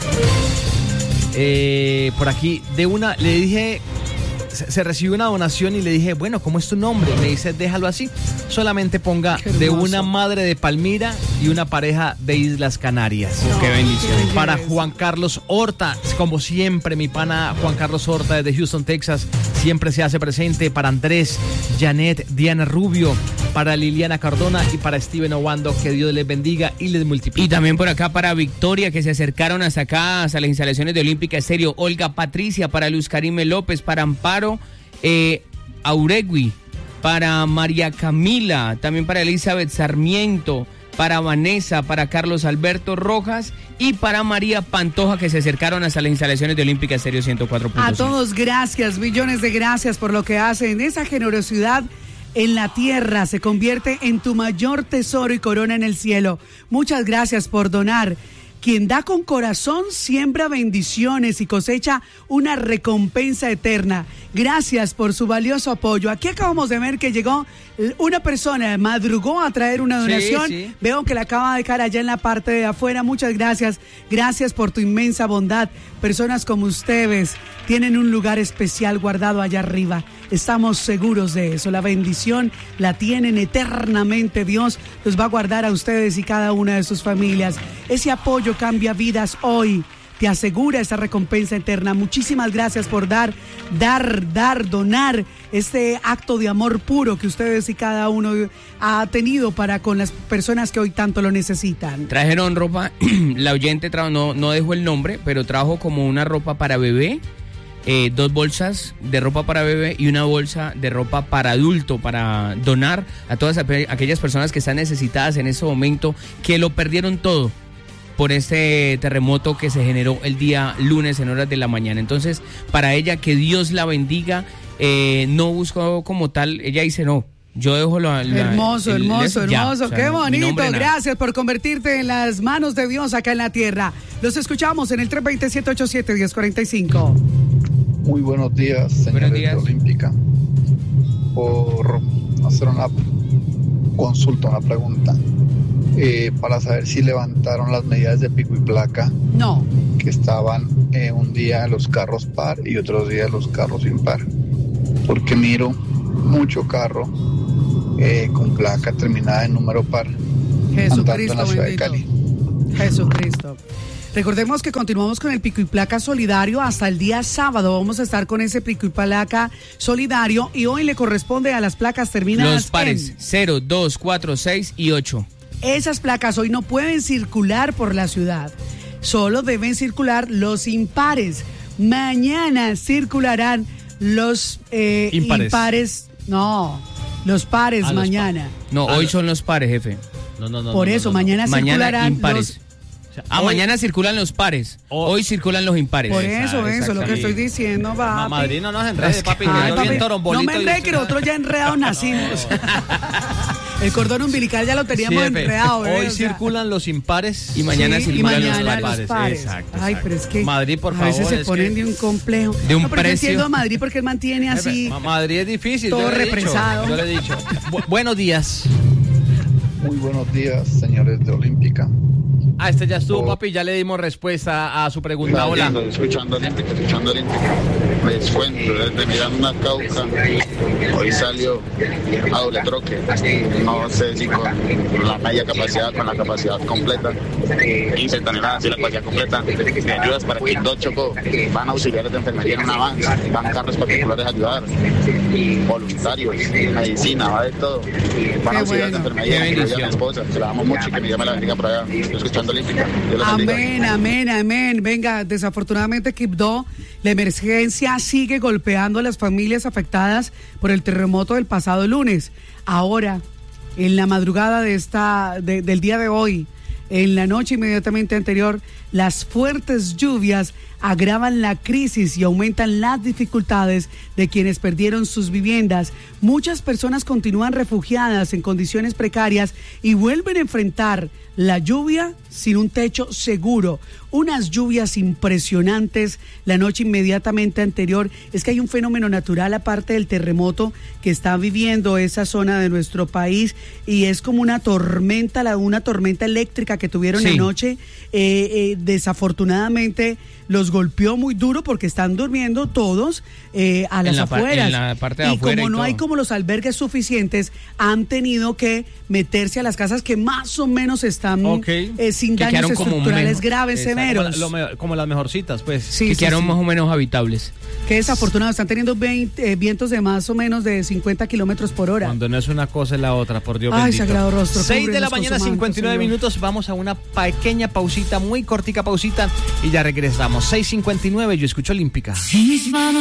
Eh, por aquí, de una, le dije, se, se recibió una donación y le dije: bueno, ¿cómo es tu nombre? Me dice: déjalo así, solamente ponga de una madre de Palmira y una pareja de Islas Canarias. Qué bendición. Para Juan Carlos Horta, como siempre, mi pana Juan Carlos Horta desde Houston, Texas, siempre se hace presente. Para Andrés, Janet, Diana Rubio, para Liliana Cardona y para Steven Obando, que Dios les bendiga y les multiplique. Y también por acá para Victoria, que se acercaron hasta acá, hasta las instalaciones de Olímpica Estéreo. Olga Patricia, para Luz Karime López, para Amparo eh, Auregui, para María Camila, también para Elizabeth Sarmiento, para Vanessa, para Carlos Alberto Rojas y para María Pantoja, que se acercaron hasta las instalaciones de Olímpica Estéreo ciento cuatro punto cinco. A todos, gracias, millones de gracias por lo que hacen. Esa generosidad en la tierra se convierte en tu mayor tesoro y corona en el cielo. Muchas gracias por donar. Quien da con corazón siembra bendiciones y cosecha una recompensa eterna. Gracias por su valioso apoyo. Aquí acabamos de ver que llegó una persona, madrugó a traer una donación. Sí, sí. Veo que la acaba de dejar allá en la parte de afuera. Muchas gracias. Gracias por tu inmensa bondad. Personas como ustedes tienen un lugar especial guardado allá arriba. Estamos seguros de eso. La bendición la tienen eternamente. Dios los va a guardar a ustedes y cada una de sus familias. Ese apoyo cambia vidas hoy. Te asegura esa recompensa eterna. Muchísimas gracias por dar, dar, dar, donar este acto de amor puro que ustedes y cada uno ha tenido para con las personas que hoy tanto lo necesitan. Trajeron ropa, la oyente tra- no, no dejó el nombre, pero trajo como una ropa para bebé, eh, dos bolsas de ropa para bebé y una bolsa de ropa para adulto, para donar a todas aquellas personas que están necesitadas en este momento, que lo perdieron todo por este terremoto que se generó el día lunes en horas de la mañana. Entonces, para ella, que Dios la bendiga. Eh, no buscó como tal, ella dice: no, yo dejo la... la hermoso, el- hermoso, el- ya, hermoso, o sea, qué mi bonito. nombre, nada. Gracias por convertirte en las manos de Dios acá en la tierra. Los escuchamos en el tres dos siete, ocho siete, uno cero cuatro cinco. Muy buenos días, señores Buenos días. de Olímpica. Por hacer una consulta, una pregunta, eh, para saber si levantaron las medidas de pico y placa. No. Que estaban eh, un día los carros par y otro día los carros impar. Porque miro mucho carro eh, con placa terminada en número par Jesucristo andando en la ciudad bendito. de Cali. Jesucristo. Recordemos que continuamos con el pico y placa solidario hasta el día sábado. Vamos a estar con ese pico y placa solidario y hoy le corresponde a las placas terminadas Los pares en cero, dos, cuatro, seis y ocho. Esas placas hoy no pueden circular por la ciudad. Solo deben circular los impares. Mañana circularán los eh, Impares. impares. No, los pares Ah, los mañana. No, Ah, hoy no. son los pares, jefe. No, no, no. Por no, eso, no, no. mañana Mañana circularán impares. los... O sea, Ah, hoy- mañana circulan los pares. Hoy circulan los impares. Por eso, Exacto, eso, lo que exacto. estoy diciendo, va. Ma- Madrid no nos enrede, papi. Ay, Yo papi, bien no torombolito me y enredé usted que nada. nosotros ya enredados nacimos. El cordón umbilical ya lo teníamos Sí, jefe. enredado. bebé, Hoy o sea. circulan los impares. Y mañana Sí, circulan y los mañana pares. los pares. Exacto, Ay, exacto. pero es que Madrid, por a favor. veces se es ponen que- de un complejo. De un no, pero yo precio. entiendo a Madrid porque él mantiene así. Ma- Madrid es difícil. todo yo le he dicho, represado. Yo le he dicho. Bu- buenos días. Muy buenos días, señores de Olímpica. Ah, este ya estuvo, Oh. papi. Ya le dimos respuesta a su pregunta. Está Hola. viendo, escuchando Olímpica, escuchando Olímpica. Les cuento, desde Miranda Cauca, hoy salió a doble troque. No sé si con la media capacidad, con la capacidad completa, quince toneladas y la capacidad completa de ayudas para Quibdó Chocó. Van auxiliares de enfermería en un avance, van carros particulares a ayudar, voluntarios, medicina, va de todo. Van auxiliares de enfermería, Qué que me bendición. a mi esposa, que la amo mucho y que me llame la bendiga por allá. Estoy escuchando Olímpica. Dios los bendiga. Amén, amén, amén. Venga, desafortunadamente Quibdó, la emergencia sigue golpeando a las familias afectadas por el terremoto del pasado lunes. Ahora, en la madrugada de esta, de- del día de hoy, en la noche inmediatamente anterior, las fuertes lluvias agravan la crisis y aumentan las dificultades de quienes perdieron sus viviendas. Muchas personas continúan refugiadas en condiciones precarias y vuelven a enfrentar la lluvia sin un techo seguro. Unas lluvias impresionantes la noche inmediatamente anterior. Es que hay un fenómeno natural aparte del terremoto que está viviendo esa zona de nuestro país y es como una tormenta, la- una tormenta eléctrica que tuvieron Sí. anoche. Eh, eh, desafortunadamente los golpeó muy duro porque están durmiendo todos eh, a En las la par- afueras. en la parte de y afuera como y no hay todo. como los albergues suficientes, han tenido que meterse a las casas que más o menos están Ok. eh, sin Que daños quedaron como estructurales mejor- graves, Exacto, severos. Como, la- lo me- como las mejorcitas, pues. Sí, que sí, quedaron sí. más o menos habitables. Qué desafortunado, están teniendo veinte, eh, vientos de más o menos de cincuenta kilómetros por hora. Cuando no es una cosa es la otra, por Dios Ay, bendito. sagrado rostro, seis de la cúbrenos con mañana, su manto, cincuenta y nueve Señor. minutos. Vamos a una pequeña pausita, muy cortica pausita y ya regresamos. seis cincuenta y nueve, yo escucho Olímpica. En mis manos